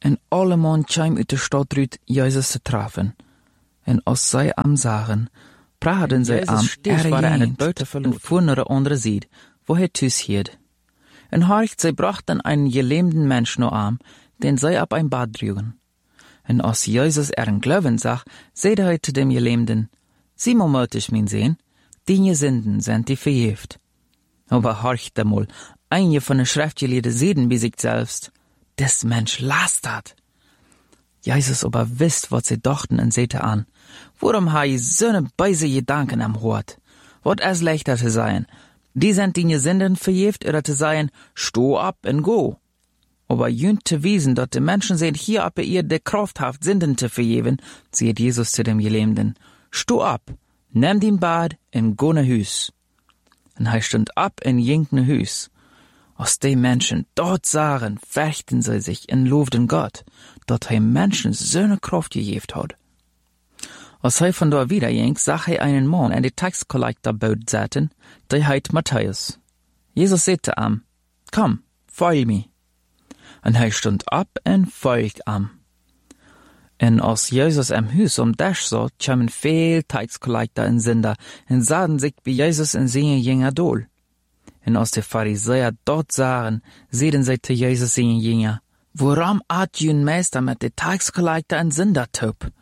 En alle man kwam uit de stad uit Jezus te treffen. En als zij hem zagen, praten zij hem erg aan het buiten en voer naar de andere zijde, wo hij thuis hield. En horcht, zij brachten einen gelähmten Mensch naar hem, den zij op een bad droegen. En als Jezus er een Glauben zag, zeide hij zu dem Gelähmten, sieh mal mutig, mein Sohn, deine Sünden sind die vergeeft. Aber horcht einmal, eine von den Schriftgelehrten sehen bei sich selbst, des Mensch lastert. Jesus aber wisst, was sie dachten und sehte an, warum ha je so ne beise Gedanken am Hort? Wat es leichter zu sein, die sind deine Sünden vergeeft, oder zu sein, steh ab und go. Aber jünt zu wiesen, dass die Menschen sind hier ab ihr de Kraft haft, Sünden zu vergeben, sieht Jesus zu dem Gelähmten, steh ab, nimm den Bad und go ne Hüs. Und er stund ab und ging ne Hüs. Als die Menschen dort sahen, fürchten sie sich und lobten Gott, dass er Menschen so ne Kraft gegeben hat. Als er von dort wieder ging, sah er einen Mann an die Taxkollektorboot sitzen, der heißt Matthäus. Jesus sagte ihm, komm, folg mir. Und er stund ab und folgt ihm. Und als Jesus am Hus um Dash sah, kamen viel Taxkollektor und Sünder und sahen sich bei Jesus in seine Jünger dol. Und als die Pharisäer dort sahen, sehen sie zu Jesus seine Jünger, warum hat jün Meister mit den Taxkollektor und Sünder tub?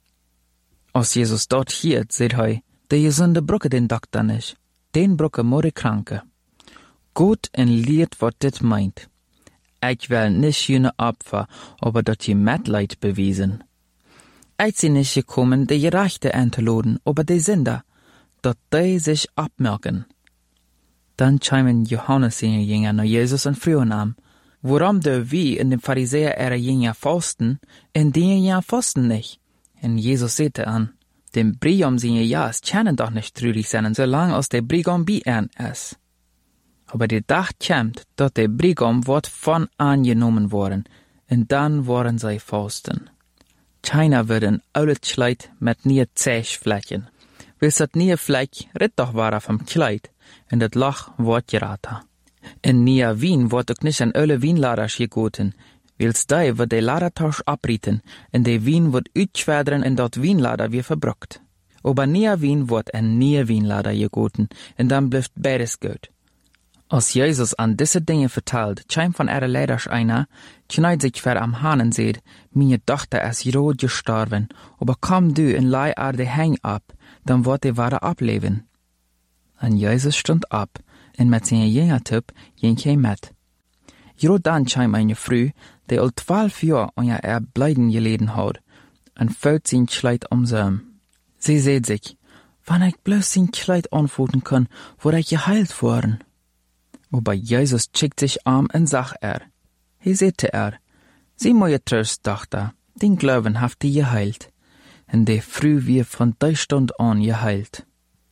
Als Jesus dort hielt, seht er, der Gesunde brucke den Doktor nicht, den brucke nur die Kranke. Gut en leert wat dit meint. Ich will nicht jene Opfer, aber dat je Mitleid bewiesen. Ich sie nicht gekommen, die Gerechte einzuladen, aber die Sünder, dat die sich abmerken. Dann kamen Johannes seine Jünger nach Jesus und frühen ihm, warum der wie in dem Pharisäer ihre Jünger fasten, in denen ja fasten nicht? Und Jesus sagte an, dem Brigam seine Jas können doch nicht trürig sein, solange als der Brigam bei ihnen ist. Aber der Tag kommt, dass der Brigam wird von angenommen worden, und dann worden sie fasten. Keiner wird ein altes Kleid mit nie Zechflecken. Willst dat nie Fleck, ritt doch war vom Kleid, und dat Loch wird geraten. In nie Wien wird auch nicht an alle Wienladers gegoten, Wils die wird der Ladertausch abrieten, und der Wien wird uitschwerderen und dort Wienlader wie verbruckt. Aber nie Wien wird ein nie Wienlader gegoten, und dann bleibt beides gut. Als Jesus an diese Dinge vertelt, scheint von ihrer Leiders einer, kneit sich ver am Hahnen seht, meine Tochter ist rot gestorben, aber komm du in leih Erde häng ab, dann wird die Ware ableben. Und Jesus stund ab, und mit seinen Jüngertyp ging er mit. Jo dann scheint eine Frau, die al zwölf Jahre an ihr Erbleiden geleden hat, und fällt sein Kleid um sie. Sie seht sich, wenn ich bloß sein Kleid anfoten kann, würde ich geheilt worden. Aber Jesus schickt sich an und sagt er, hier sagte er, sieh mal ihr Tröst, Tochter, den Glauben haft die geheilt. Und die Früh wird von der Stunde an geheilt.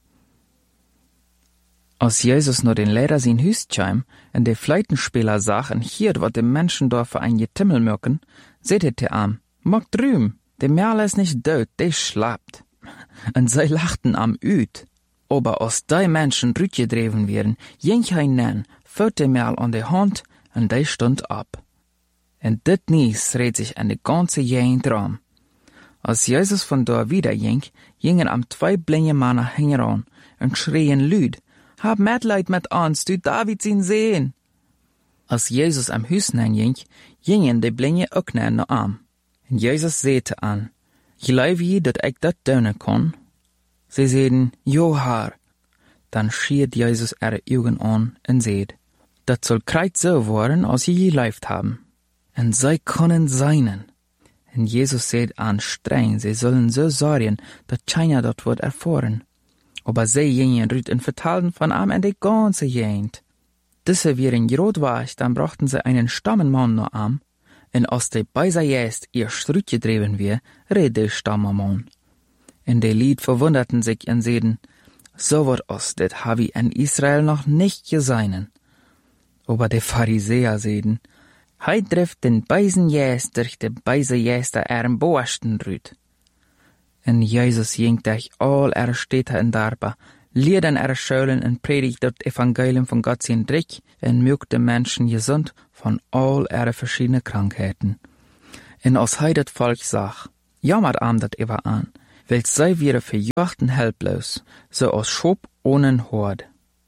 Als Jesus nur den Lehrer sein Hüs kam und der Fleitenspieler sah und hier, was die Menschen dort für ein Getimmel mögen, seht er am, mag drüben, der Merl ist nicht död, der schlapt. Und sie lachten am üt. Aber als die Menschen rütgedreven werden, ging ein nen, führt der Merl an die Hand und der stund ab. Und dit Nies redet sich an die ganze Gegend rum. Als Jesus von dort wieder ging, gingen am zwei blinde Männer heran und schrien lüd, hab Mitleid mit uns, du David ihn sehen. Als Jesus am Hüs ging, gingen die Blinde auch nach ihm. Und Jesus säte an, glaub je, dat ich dat tun kann? Sie sehen, jo Herr. Dann schiert Jesus ihre Augen an und seht, dat soll kreuz so worden, als sie gelebt haben. Und sie können seinen. Und Jesus seht an streng, sie sollen so sorgen, dat keiner dort wird erfahren. Aber sie gingen rüt und vertalten von ihm in die ganze Gegend. Diese wären gerot war, dann brachten sie einen Stammenmann nach ihm, und als die Beiser jetzt erst rütgedreven wir, red der Stammenmann. Und die Lied verwunderten sich und sehen, so wird os, das hab ich in Israel noch nicht gesehen. Aber die Pharisäer sehen, hei trifft den Beisen jetzt durch die Beise jetzt der ihren Borsten rüt. Und Jesus ging durch all ihre Städte in Darba, lehrt an ihre Schulen und predigt das Evangelium von Gott sein Drick und mögt den Menschen gesund von all ihre verschiedenen Krankheiten. En als hij dat volk zag, jammert aan dat ever aan, want zij waren verjaagd en helploos, zoals schop ohne Hord.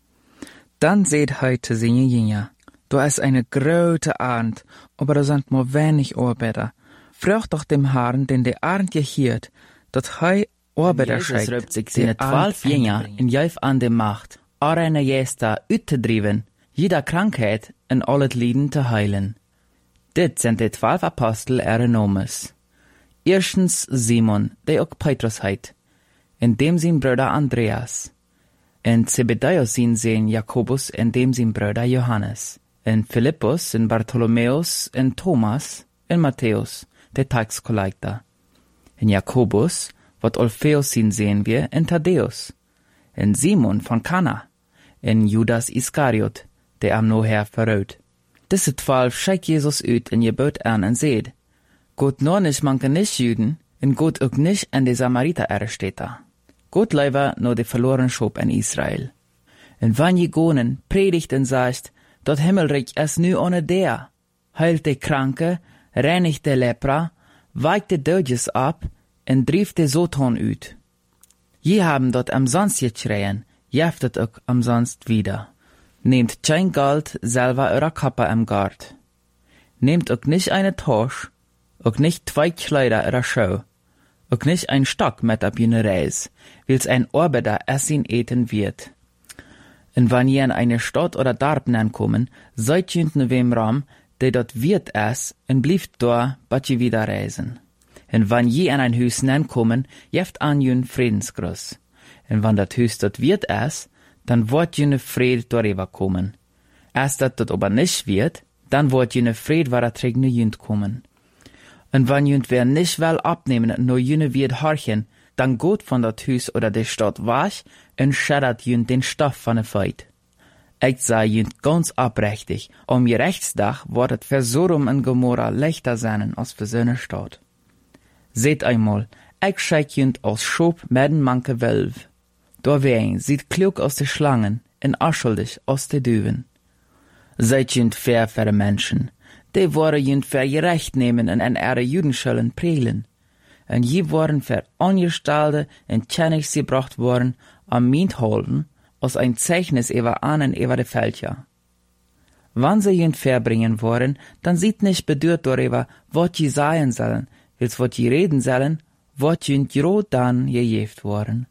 Dann seht hij te zijn Jünger, da ist eine grote Arend, aber da sind nur wenig Arbeiter. Fragt doch dem Herrn, den der Arend gehiert, dat hij Arbeiter schickt. Jezus sich seine zwölf Jünger in Juf an de Macht, arene Jester uit te drijven, jeder Krankheit en al het Lieden te heilen. Dit sind de zwölf Apostel ihre Nomes. Erstens Simon, der auch Petrus heit, in dem sein Bruder Andreas, en Zebedäus sein Sohn Jakobus, in dem sein Bruder Johannes, en Philippus, en Bartholomäus, en Thomas, en Matthäus, der Taxkollektor, en Jakobus, wat Alpheus sein Sohn wir, en Thaddäus, en Simon von Kana, en Judas Iskariot, der am Noher verrät. Diese zwölf schickt Jesus uit en gebot an en seht, Gott nur nicht manke nicht Juden, en Gott auch nicht an die Samariter ersteter. Gott leiber nur de verloren Schop in Israel. En wann je gonen, predigt en sagt, dat Himmelreich es nu ohne der, heilt de Kranke, reinigt de Lepra, weicht de Dödjes ab, en drieft de Soton uit. Je haben dort amsonst geschreien, jeftet auch amsonst wieder. Nehmt kein Geld selber eurer Kappe im Gart. Nehmt auch nicht eine Tasche, auch nicht zwei Kleider ihrer Schau, auch nicht ein Stock mit ab jene Reis, wils ein Arbeiter essen eten wird. Und wenn je in eine Stadt oder Dorf kommen, seid jünt ne wem ram, der dort wird es, und blieft da, bat je wieder reisen. Und wenn je in ein Hüs kommen, jeft an jün Friedensgruß. Und wenn dat Hüs dort wird es, dann wird jene Fried darüber kommen. Erst dat dort aber nicht wird, dann wird jene Fried war trägne jünt kommen. Und wenn jünt wer nicht will abnehmen, nur jene wird horchen, dann geht von dat Hüs oder der Stadt wasch und schädert jünt den Stoff von der Feit. Ich sei jünt ganz abrechtig, um ihr Rechtsdach wortet für Sodom und Gomorra leichter sein als für seine Stadt. Seht einmal, ich schick jünt aus Schop mit den manke Wölf. Da wen sieht klug aus de Schlangen en aschuldig aus de Düven. Seid jünt fair für Menschen, die worden jünt für gerecht nehmen en en ihre Judenschulden prelen. En je worden für Angestellte en Tschennigs gebracht worden am Mint holden, aus ein Zeichnis über anen über de Fälscher. Wann sie jünt verbringen wollen, dann sieht nicht bedürrt darüber, wat je sagen sollen, wils wat je reden sollen, wat jünt jo dann gejeft worden.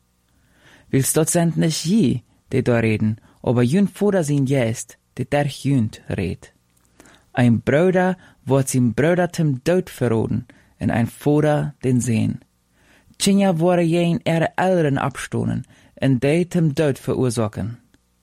Wils dort sind nicht je, die da reden, aber jünt vor sin jest, die der jünt red. Ein Bruder wird sein Bruder zum Tod verroden, en ein Vater den Sehn. Tschinja wurde jen ihre Eltern abstohnen, en die zum Tod verursachen.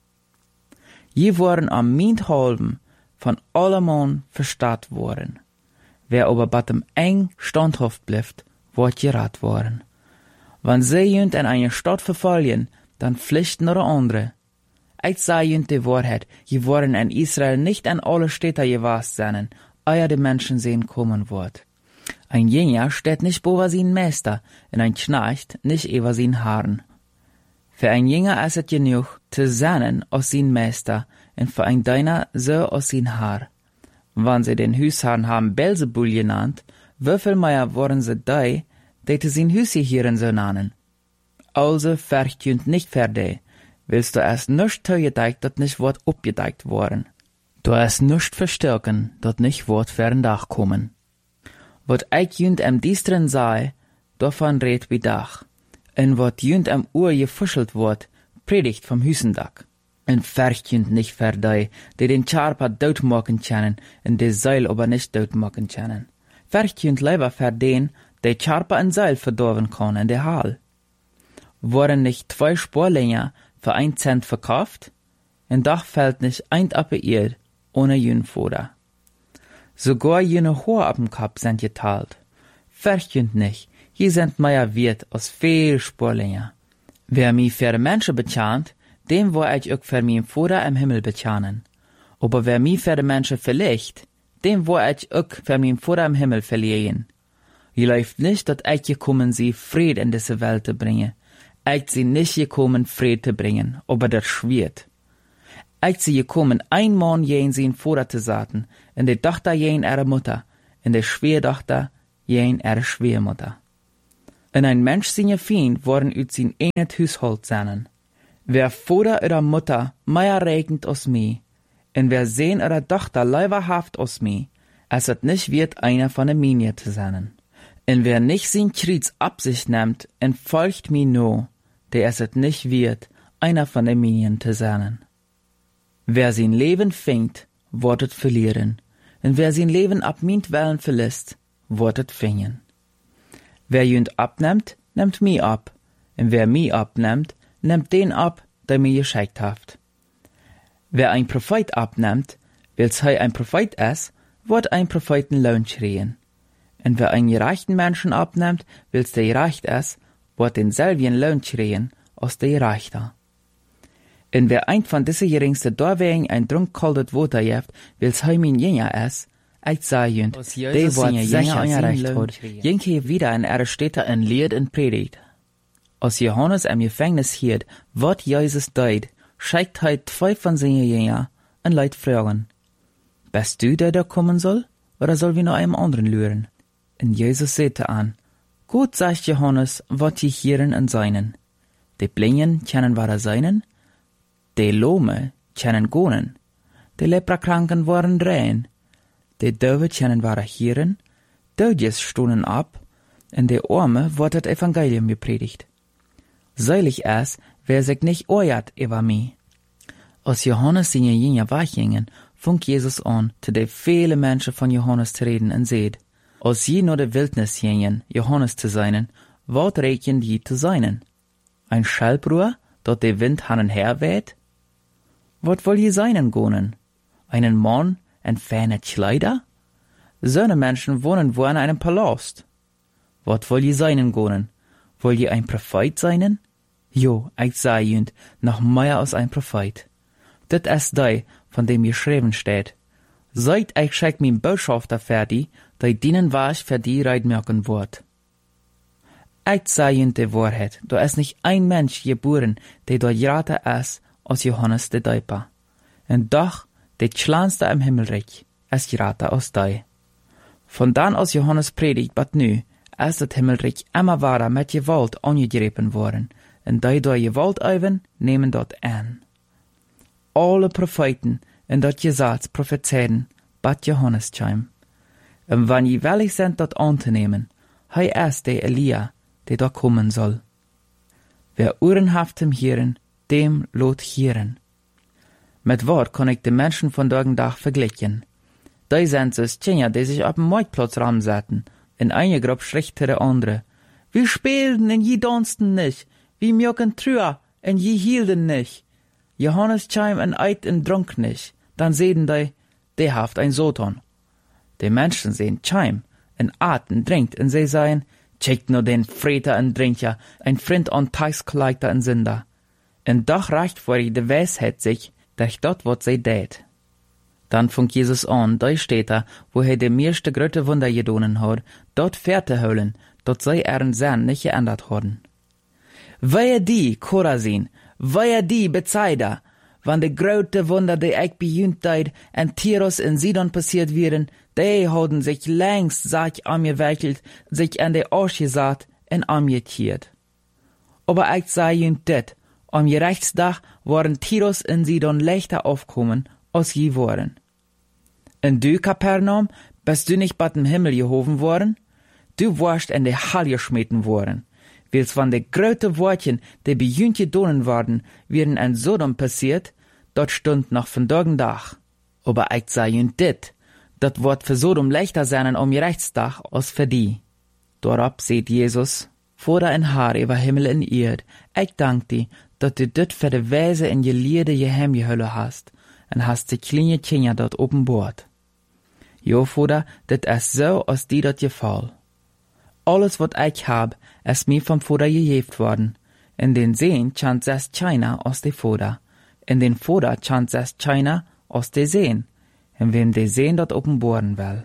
Je worden am Mint halben von allemann verstaat worden. Wer aber batem eng standhaft bleibt, wird gerat worden. Wenn sie jünt in eine Stadt verfallen, dann pflichten oder andere. Ich sage jünt die Wahrheit, je worden in Israel nicht an alle Städte gewast sein, ehe die Menschen sehen kommen wird. Ein Jünger steht nicht über sein Meister, und ein Knecht nicht über sein Herrn. Für ein Jünger ist es genug, zu sein aus sein Meister, und für ein Diener so aus sein Herr. Wenn sie den Hüsherrn haben Belzebul genannt, wieviel mehr waren sie die, die zu sein Hüse hierin so nennen? Also verjünt nicht für die, willst du erst nicht zugedeckt, dat nicht wird abgedeckt worden. Du erst nicht verstärken, dat nicht wird für ein Dach kommen. Wat ich jünt am diesteren sei, davon red wie Dach. En wat jünt am Uhr gefuschelt wird, predigt vom Hüsendach. En verjünt nicht für die, die den Charper dort machen können, en die Seil aber nicht dort machen können. Verjünt lieber für den, der Charper ein Seil verdorben kann in der Hall. Worden nicht zwei Sporlänger für ein Cent verkauft? Ein Dach fällt nicht ein Appeir ohne Jünfoder. Sogar jene Hohe ab dem Kopf sind geteilt. Verjünt nicht, hier sind mehr wert als viel Sporlänger. Wer mich für Menschen betjant, dem wo ich auch für mein Vater im Himmel betjanen. Aber wer mich für Menschen verlegt, dem wo ich auch für mein Vater im Himmel verlieren. Je läuft nicht, dass ich gekommen sie, Fried in diese Welt zu bringen. Ich sie nicht gekommen, Fried zu bringen, aber das schwirrt. Ich sie gekommen, ein Mann jen sein Vater zu saten, in die Tochter jen ihre Mutter, in die Schwiegertochter jen er Schwiemutter. En ein Mensch seine Feind worden uit sein enet Haushalt seinen. Wer Vater oder Mutter mehr regnet als mi, en wer Sohn oder Tochter leiberhaft als mi, als het nicht wird einer von der Minie zu sein. En wer nicht sein Kreuz ab sich nimmt en folgt mi no, der es het nicht wird, einer von der Minien zu sein. Wer sein Leben fängt, wird het verlieren, en wer sein Leben ab mint Wellen verlässt, wird het fingen. Wer jünd abnimmt, nimmt mi ab, en wer mi abnimmt, nimmt den ab, der mir geschickt haft. Wer ein Prophet abnimmt, weil's hei ein Prophet ist, wird ein Propheten Lohn schreien. Und wer einen gerechten Menschen abnimmt, weil's der gerecht ist, wird denselben Lohn schreien, als der Gerechte. Und wer ein von diese geringste Dorwegen ein Trunk kaltes Wasser jeft, weil's hei min Jünger ist, ich sag jünd, der wird sicher angerecht hat, jenke wieder in ihre Städte ein Lied und Predigt. Als Johannes im Gefängnis hielt, wird Jesus deut, schickt he zwei von seinen Jüngern und Leute fragen, bist du der, der kommen soll, oder soll wir noch einem anderen lüren? Und Jesus sagte an, gut, sagt Johannes, wat die hieren und seinen. Die Blinden kennen wahre seinen, die Lome kennen gonen, die Leprakranken waren drehen, die Döwe kennen wahre hieren, Dödjes stohnen ab, und die Arme wird das Evangelium gepredigt. Seilig es, wer sich nicht oert über mi. Als Johannes seine Jünger weggingen, funk Jesus an, zu de viele Menschen von Johannes zu reden und seht, als je nur de Wildnis gingen, Johannes zu seinen, wat reken die zu seinen? Ein Schallbruhr, dort de Wind han her weht? Wat woll je seinen gonen? Einen Mann en feine Kleider? Söne Menschen wohnen wo in einem Palast. Wat woll je seinen gonen? Woll je ein Prophet seinen? Jo, ich sag jünd, noch mehr als ein Prophet. Dit ist dei, von dem geschrieben steht. Seit ich schick min Botschafter fertig, dei dienen was für die reitmerken wird. Ich sag jünd die Wahrheit, da ist nicht ein Mensch geboren, der dort grater ist, als Johannes der Däuper. Und doch, der kleinste im Himmelreich, ist grater als dei. Von dann als Johannes predigt, bat nu, ist das Himmelreich immer wahrer mit Gewalt angegriffen worden, und die durch Gewalt üben, nehmen dort an. Alle Propheten in dat Gesetz prophezeien, bat Johannes chim. Und wenn je willig sind, dat anzunehmen, hei ist der Elia, der da kommen soll. Wer Ohren haft im Hieren, dem lot hieren. Mit Wort kann ich die Menschen von Dach vergleichen. Die sind so Kinder, die sich auf dem Marktplatz ramsetzen, in eine Gruppe schlechtere andere. Wir spielten und je dansten nicht, wir mjöken trüa und je hielten nicht. Johannes chim en eit en dronk nicht, dann sehen die, der haft ein Soton. Die Menschen sehen chim, en at en trinkt, en sie sagen, checkt nur den Freter en Drinker, ein Freund an Teiskleiter en Sünder. En doch reicht vor die Weisheit sich, dass dort wat sie tät. Dann fängt Jesus an, da steht er, wo er die meiste gröte Wunder gedonen hat, dort fährt er holen, dort sei ihren Sinn nicht geändert worden. Wehe die, Chorazin, wehe die Bethsaida, wann de grote Wunder, die ich bejunt deid, en Tiros in Sidon passiert wären, die haben sich längst sich angewickelt, sich an de Arsch gesagt en angekiert. Aber ich sag junt dit, am Gerechtstag waren Tiros in Sidon leichter aufkommen, als je waren. Und du, Kapernaum, bist du nicht bat dem Himmel gehoben worden? Du warst in de Hall geschmeten worden. Weil's von de grote Wortchen, die bejunt gedonen worden, wären in Sodom passiert, dort stund noch von Dach. Aber ich sag junt dit, dat wird für Sodom leichter sein am Gerechtstag als für die. Dorab seht Jesus, vor in Haar über Himmel und Erd, ich dank dir, dat du dit für de Weise in je Liede je Hemgehülle hast, und hast die kleine Kinder dort oben Bord. Jo, Vater, dit ist so, als die dort gefall. Alles, wat ich hab, ist mir vom Vater gegeben worden. In den Seen chant es China aus de Vater. In den Vater chant es China aus de Seen. In wem de Seen dort oben bohren will.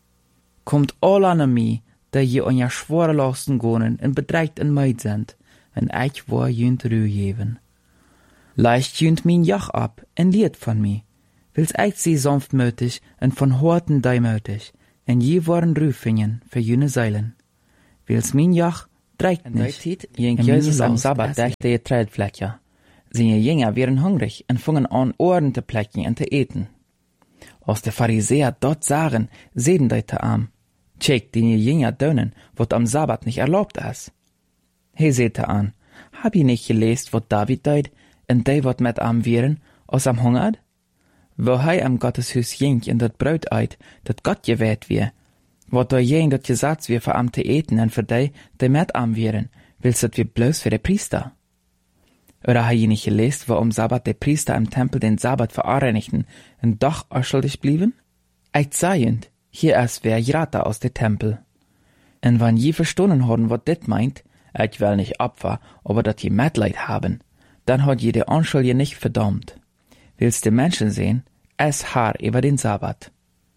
Kommt all an mi, da je on ja schwere Lasten gonen und bedreigt en Meid sind, en ich war jünt Ruhe geben. Leicht jünt min Jach ab, en lied von mi. Wils ich sie sanftmütig en von Horten deimütig, en je waren rufingen für jene Seilen. Wils min Joch dreikt nicht. Jink Jesus am Sabbat dächte je Trädfläche. Seine Jünger wären hungrig und fingen an, Ohren zu plecken und zu eten. Als de Pharisäer dort sahen, sehen die te am. Check die Jünger dönen, wat am Sabbat nicht erlaubt ist. He sehte an, hab ich nicht gelesen, wat David deut, und die wat mit am wären, als am hungert? Wo hei am Gotteshus jink in dat Brot eit, dat Gott gewählt wie, wat da jen dat Gesetz wie für am te eten und für die, die mit am wären, willst dat wie bloß für de Priester? Oder hei ich nicht gelesen, wo am Sabbat de Priester im Tempel den Sabbat vereinigten und doch unschuldig blieben? Eit seiend, hier ist wer Jrata aus de Tempel. Und wann je verstanden haben, wat dit meint, ich will nicht Opfer, aber dat je Mitleid haben, dann hat jede Unschuldige nicht verdammt. Willst du Menschen sehen, es haar über den Sabbat.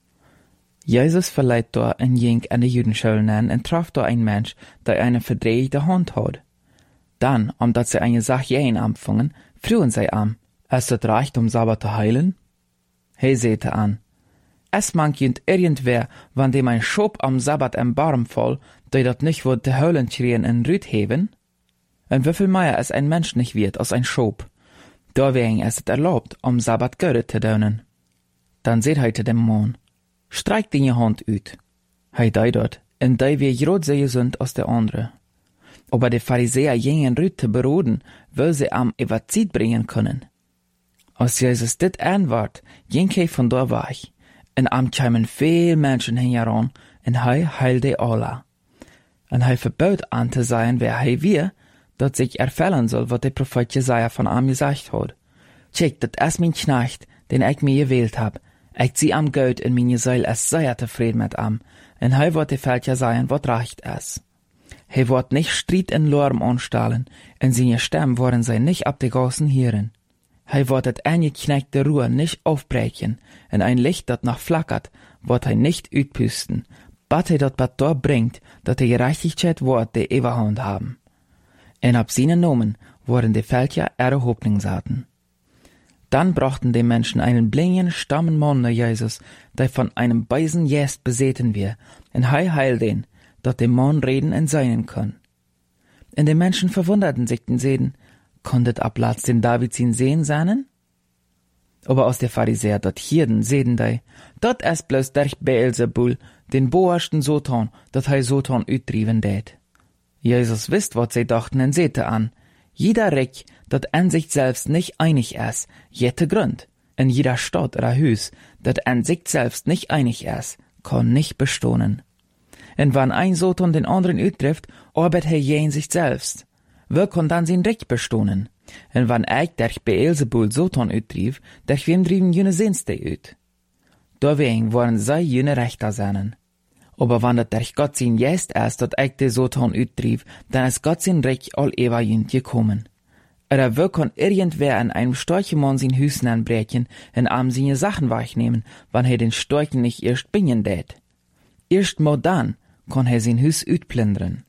Jesus verleiht da ein Jink an die Judenschule an und traf da ein Mensch, der eine verdrehte Hand hat. Dann, omdat sie eine Sache jähen empfangen, frühen sie am, es hat reicht, um Sabbat zu heilen? He sehte an, es mankt irgendwer, wann dem ein Schob am Sabbat im Barm voll, der dat nicht wird de Heulen schrien in Rüd heben? Und wieviel mehr es ein Mensch nicht wird als ein Schob? Da wegen es erlaubt, am Sabbat Göre zu dönen. Dann seht heute dem Mann, streikt in je Hand ut. Hei dei dort, en dei wie grot sehr gesund als der andere. Aber die Pharisäer jingen Rüd zu beroden, will sie am Evazid bringen können. Als Jesus dit anwart, ging he von da weg, en am kämen viel Menschen hinheran, en hei heilte alle. En hij verbot aan te zijn wer hij wie, dat zich erfällen soll, wat de Prophet Jesaja von am gesagt hat. Check, dat es mein Knecht, den ich mir gewählt hab. Ich zieh am Geld in meine Seil, es sei er zufrieden mit am. En hij wird de Fältja sein, wat reicht es. Hij wird nicht Streit in Lärm anstellen, en seine Stimmen worden sei nicht ab de Gassen hören. Hij wird et eingekneckte Ruhe nicht aufbrechen, en ein Licht, dat noch flackert, wird hij nicht utpusten, bat hij dat bat dort bringt, dat de Gerechtigkeit wordt de Eberhand haben. En ab seinen Nomen wurden die Völker ihre Hoffnung saten. Dann brachten die Menschen einen blinden, stammen Mann nach Jesus, der von einem Beisen Jest beseten wir, en hei heil den, dat dem Mann reden und seinen kann. Und die Menschen verwunderten sich den Seden, konntet ab Platz den David ihn sehen seinen? Aber aus der Pharisäer dat Hirden seden dei, dat es bloß durch Beelzebul, den boersten Sotan, dat hei Sotan utdriven dät. Jesus wisst, wat sie dachten, und sehte an, jeder Reck, dat an sich selbst nicht einig ist, jette Grund, in jeder Stadt oder Hüs, dat an sich selbst nicht einig ist, kann nicht bestohnen. Und wann ein Sotan den anderen uttrifft, arbeit er je in sich selbst. Wer kann dann sein Reck bestohnen? Und wann ich durch Beelzebul Sotan uttrieb, durch wem drieben jene Sehnste ut? Deswegen waren sei jene Rechter seinen. Aber wenn das durch Gott sein Jest ist, dat ich de Sotan uttrieb, dann ist Gott sein Reck all ewig jünd gekommen. Oder wer kann irgendwer an einem Storchemann sein Hüsen anbrechen und am seine Sachen wegnehmen, wann er den Storchen nicht erst bingen dät? Erst mal dann kann er sein Hüs utplündern.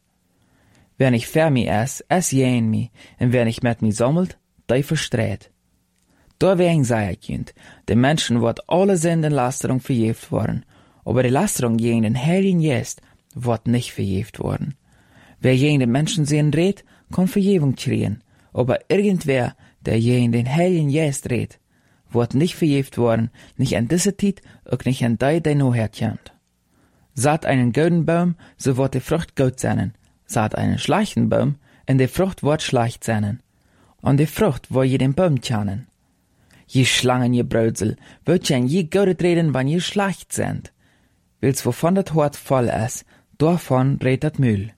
Wer nicht für mich ist, es jähen mich, und wer nicht mit mir sammelt, der verstreht. Deswegen sei ich jünd, den Menschen wird alle Sündenlasterung verjäft worden, aber die Lasterung gegen den Heiligen Jest wird nicht verjäft worden. Wer gegen den Menschen sehen redet, kann Verjährung kriegen, aber irgendwer, der gegen den Heiligen Jest redet, wird nicht verjäft worden, nicht an dieser Zeit, auch nicht an die, die noch herkommt. Saat einen goldenen Baum, so wird die Frucht gut sein. Saat einen schlechten Baum, und die Frucht wird schlecht sein. Und die Frucht wird je den Baum kennen. Je Schlangen, je Brösel, wird je je gut reden, wann je schlecht sind. Wils wovon das Hort voll ist, davon redet das Müll.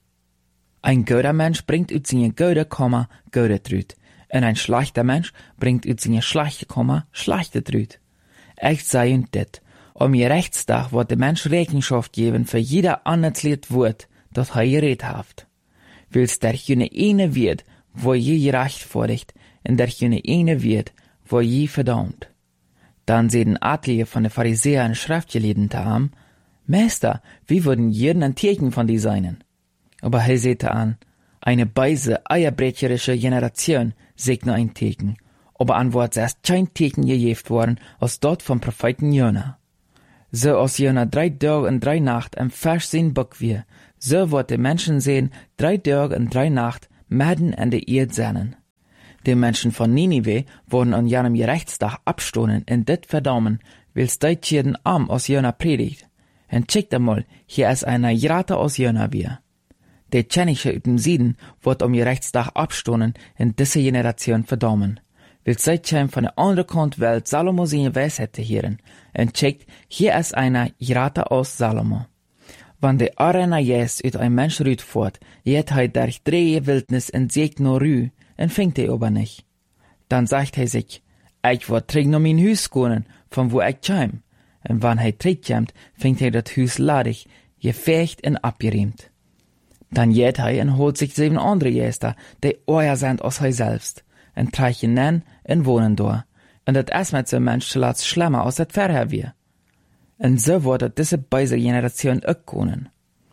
Ein guter Mensch bringt ut seine gute Komma gute Trüt, und ein schlechter Mensch bringt ut seine schlechte Komma schlechte Trüt. Ich sei und dit, um je Rechtstag wird der Mensch Rechenschaft geben für jeder anerzielt Wort, das er geredet haft. Wils der jene eine wird, wo je gerecht vorricht, und der jene eine wird, wo je verdammt. Dann sehen Adlige von den Pharisäern Schriftgelehrten haben, Meister, wie würden jeden ein Tierchen von die seinen? Aber er sehte an, eine beise, eierbrecherische Generation sägt nur ein Teken, aber an Wort erst kein Teken gejeft worden, als dort vom Propheten Jona. So aus jener drei Tag und drei Nacht im Fisch sein Bock wir, so wird die Menschen sehen, drei Tag und drei Nacht mitten in der Erde sein. Die Menschen von Ninive wurden an jenem Gerechtstag abstoßen und dit verdammen, wils deit jeden Arm aus jener Predigt. Und checkt einmal, hier ist einer Grate aus jener wir. Die Tschenische ut dem Süden wird am Gerechtstag abstoßen in diese Generation verdammen. Wils seit von der anderen Kant Welt Salomo seine Weisheit zu hören. Und checkt, hier ist einer Grate aus Salomo. Wann der Arena jest ut ein Mensch rüt fort, jet hei durch drei Wildnis en Sieg no rü, en fängt er aber nicht. Dann sagt er sich, ich wort träg no min Hüs gonen, von wo ich chim. En wann hei träg jamt, fängt er dat Hüs ladig, gefecht en abgeriemt. Dann jet hei en holt sich sieben andere Jester, die euer sind aus hei selbst, en treichen nen en wohnen do. En dat es mit so Mensch zuletzt schlimmer aus dat Verher wir. En so wurde diese beise Generation auch kommen.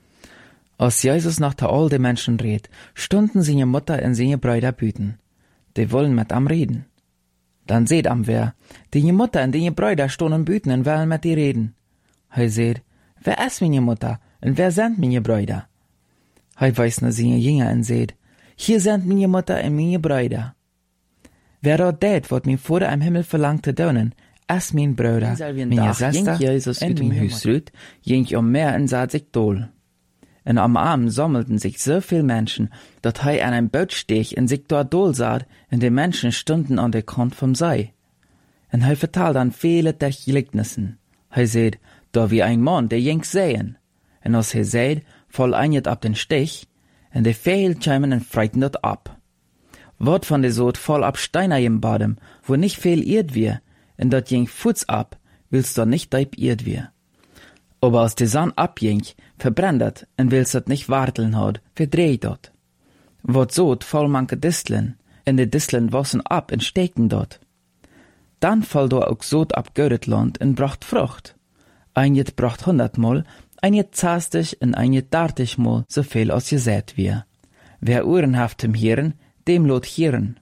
Als Jesus nach der all den Menschen redet, stunden seine Mutter und seine Brüder büten. Die wollen mit am reden. Dann seht am wer, die Mutter und die Brüder stunden büten und wollen mit die reden. Hei seht, wer ist meine Mutter und wer sind meine Brüder? Hei weiß nur seine Jünger und seht, hier sind meine Mutter und meine Brüder. Wer dort det, wird mir vor im Himmel verlangt zu tun, as mein Bruder, meine Schwester, Jesus in dem Hüs rüt, ging um mehr und sah sich dohl. Und am Abend sammelten sich so viel Menschen, dat hei an einem Boot stech und sich dort dohl sah, und die Menschen stunden an der Kant vom See. Und hei vertalt dann viele der Gleichnissen. Hei seht, da wie ein Mann, der jink sehen. Und als hei seht, voll einjet ab den Stich, und die Vögel chimen und freiten dort ab. Wort von der Sod voll ab Steiner im Badem, wo nicht viel irrt wir, und dort jink Fuß ab, willst du nicht deib irrt wir. Aber als die Sonne abjink, verbrennt und willst dort nicht warteln hat, verdreht dort. Wort Sod voll manke Disteln, und die Disteln wassen ab und stecken dort. Dann fall do auch Sod ab Göretland und bracht Frucht. Ein jet bracht hundertmal, ein jet zahstig und ein jet dartig mal, so viel als gesät wir. Wer uhrenhaft im Hirn, dem lot Hirn.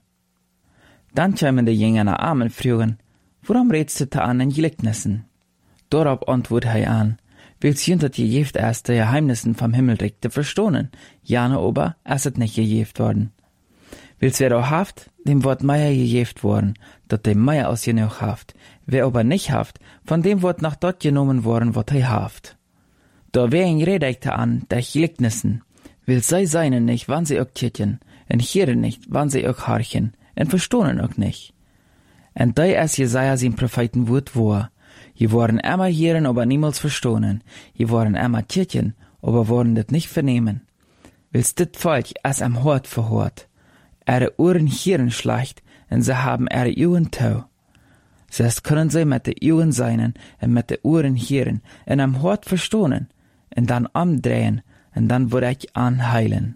Dann kämen die Jünger nach Armen fragen, warum redst du da an in Gleichnissen? Darauf antwortet er an, willst du dat gejeft erst die Geheimnissen vom Himmelreich zu verstohnen, jane aber es het nicht gejeft worden. Willst wer auch haft, dem wird Meier gejeft worden, dat dem Meier aus genug haft, wer aber nicht haft, von dem wird nach dort genommen worden, wat er haft. Da wer ihn redete an, der Gleichnissen, will sei seinen nicht, wann sie auch titjen, en hieren nicht, wann sie auch harchen, en verstohnen auch nicht. En da es Jesaja sein Prophetenwort war, je waren immer hieren, aber niemals verstohnen, je waren immer titjen, aber worden das nicht vernehmen. Willst dit Volk es am Hort verhort, ihre Ohren hieren schleicht, en sie haben ihre Augen tau. Selbst können sie mit de Augen seinen, en mit de Ohren hieren, en am Hort verstohnen, en dann amdrehen, en dann würde ich anheilen.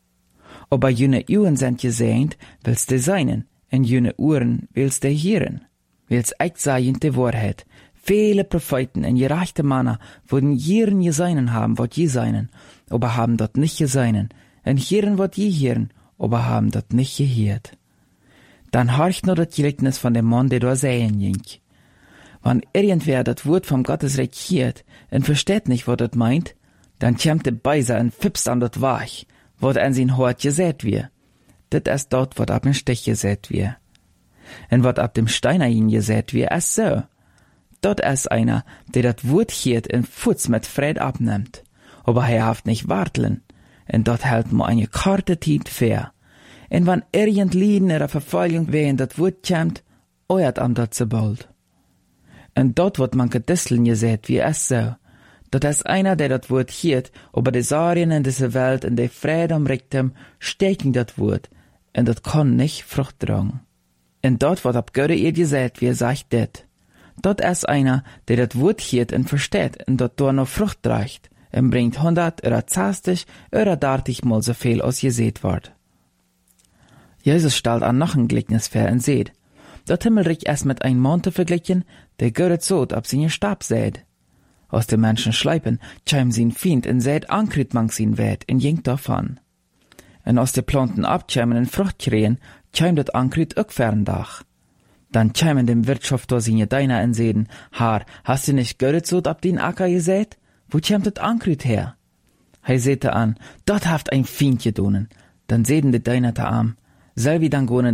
Aber jene Augen sind gesehnt, willst de seinen, en jene Ohren willst de hieren. Willst ich sagen die Wahrheit, viele Propheten en gerechte Männer wurden hieren geseinen haben, wat je seinen, aber haben dort nicht geseinen, en hieren wat je hieren, aber haben dort nicht gehiert. Dann horcht nur das Gleichnis von dem Mann, der da sehen ging. Wenn irgendwer das Wort vom Gottesreich hiert und versteht nicht, was das meint, dann kämmt der Beiser und fipst an das Wach, wat an sein Hort gesät wir. Das ist dort, wat ab dem Stich gesät wir. Und wat ab dem Steiner hin gesät wir, ist so. Dort ist einer, der das Wort hiert und Futz mit Fried abnimmt. Aber er haft nicht warteln. Und dort hält mo eine karte Zeit fair. Und wenn irgend Lieden oder Verfolgung wehen das Wort kämmt, euert am dort so bald. Und dort wird man gedisteln gesät, wie es so. Dort ist einer, der das Wort hiert, aber die Sarien in dieser Welt und die Friede umrichtem, stecken das Wort. Und das kann nicht Frucht tragen. Und dort wird ab Göre ihr gesät, wie er sagt det. Dort ist einer, der das Wort hiert und versteht und dort nur noch Frucht reicht. Und bringt hundert oder zwanzig oder dartig mal so viel, als gesät wird. Jesus stellt an noch ein Gleichnis vor und seht, dort Himmelreich ist mit einem Mann zu vergleichen, der göret Sod ab seinen Stab sät. Aus den Menschen schleipen, chim sin Fiend und sät ankrit mang sin Wert und jinkt davon. Und aus den Planten abchimen und Frucht kriegen, chim dat ankrit auch fern dach. Dann kämen dem Wirtschafter seine Deiner in Säden. Haar, hast du nicht Göritzot ab den Acker gesät? Wo kämt das Ankrüt her? Hei säte an, dort haft ein Fiendje donen. Dann säden de Deiner ta am. Selbi dann gonen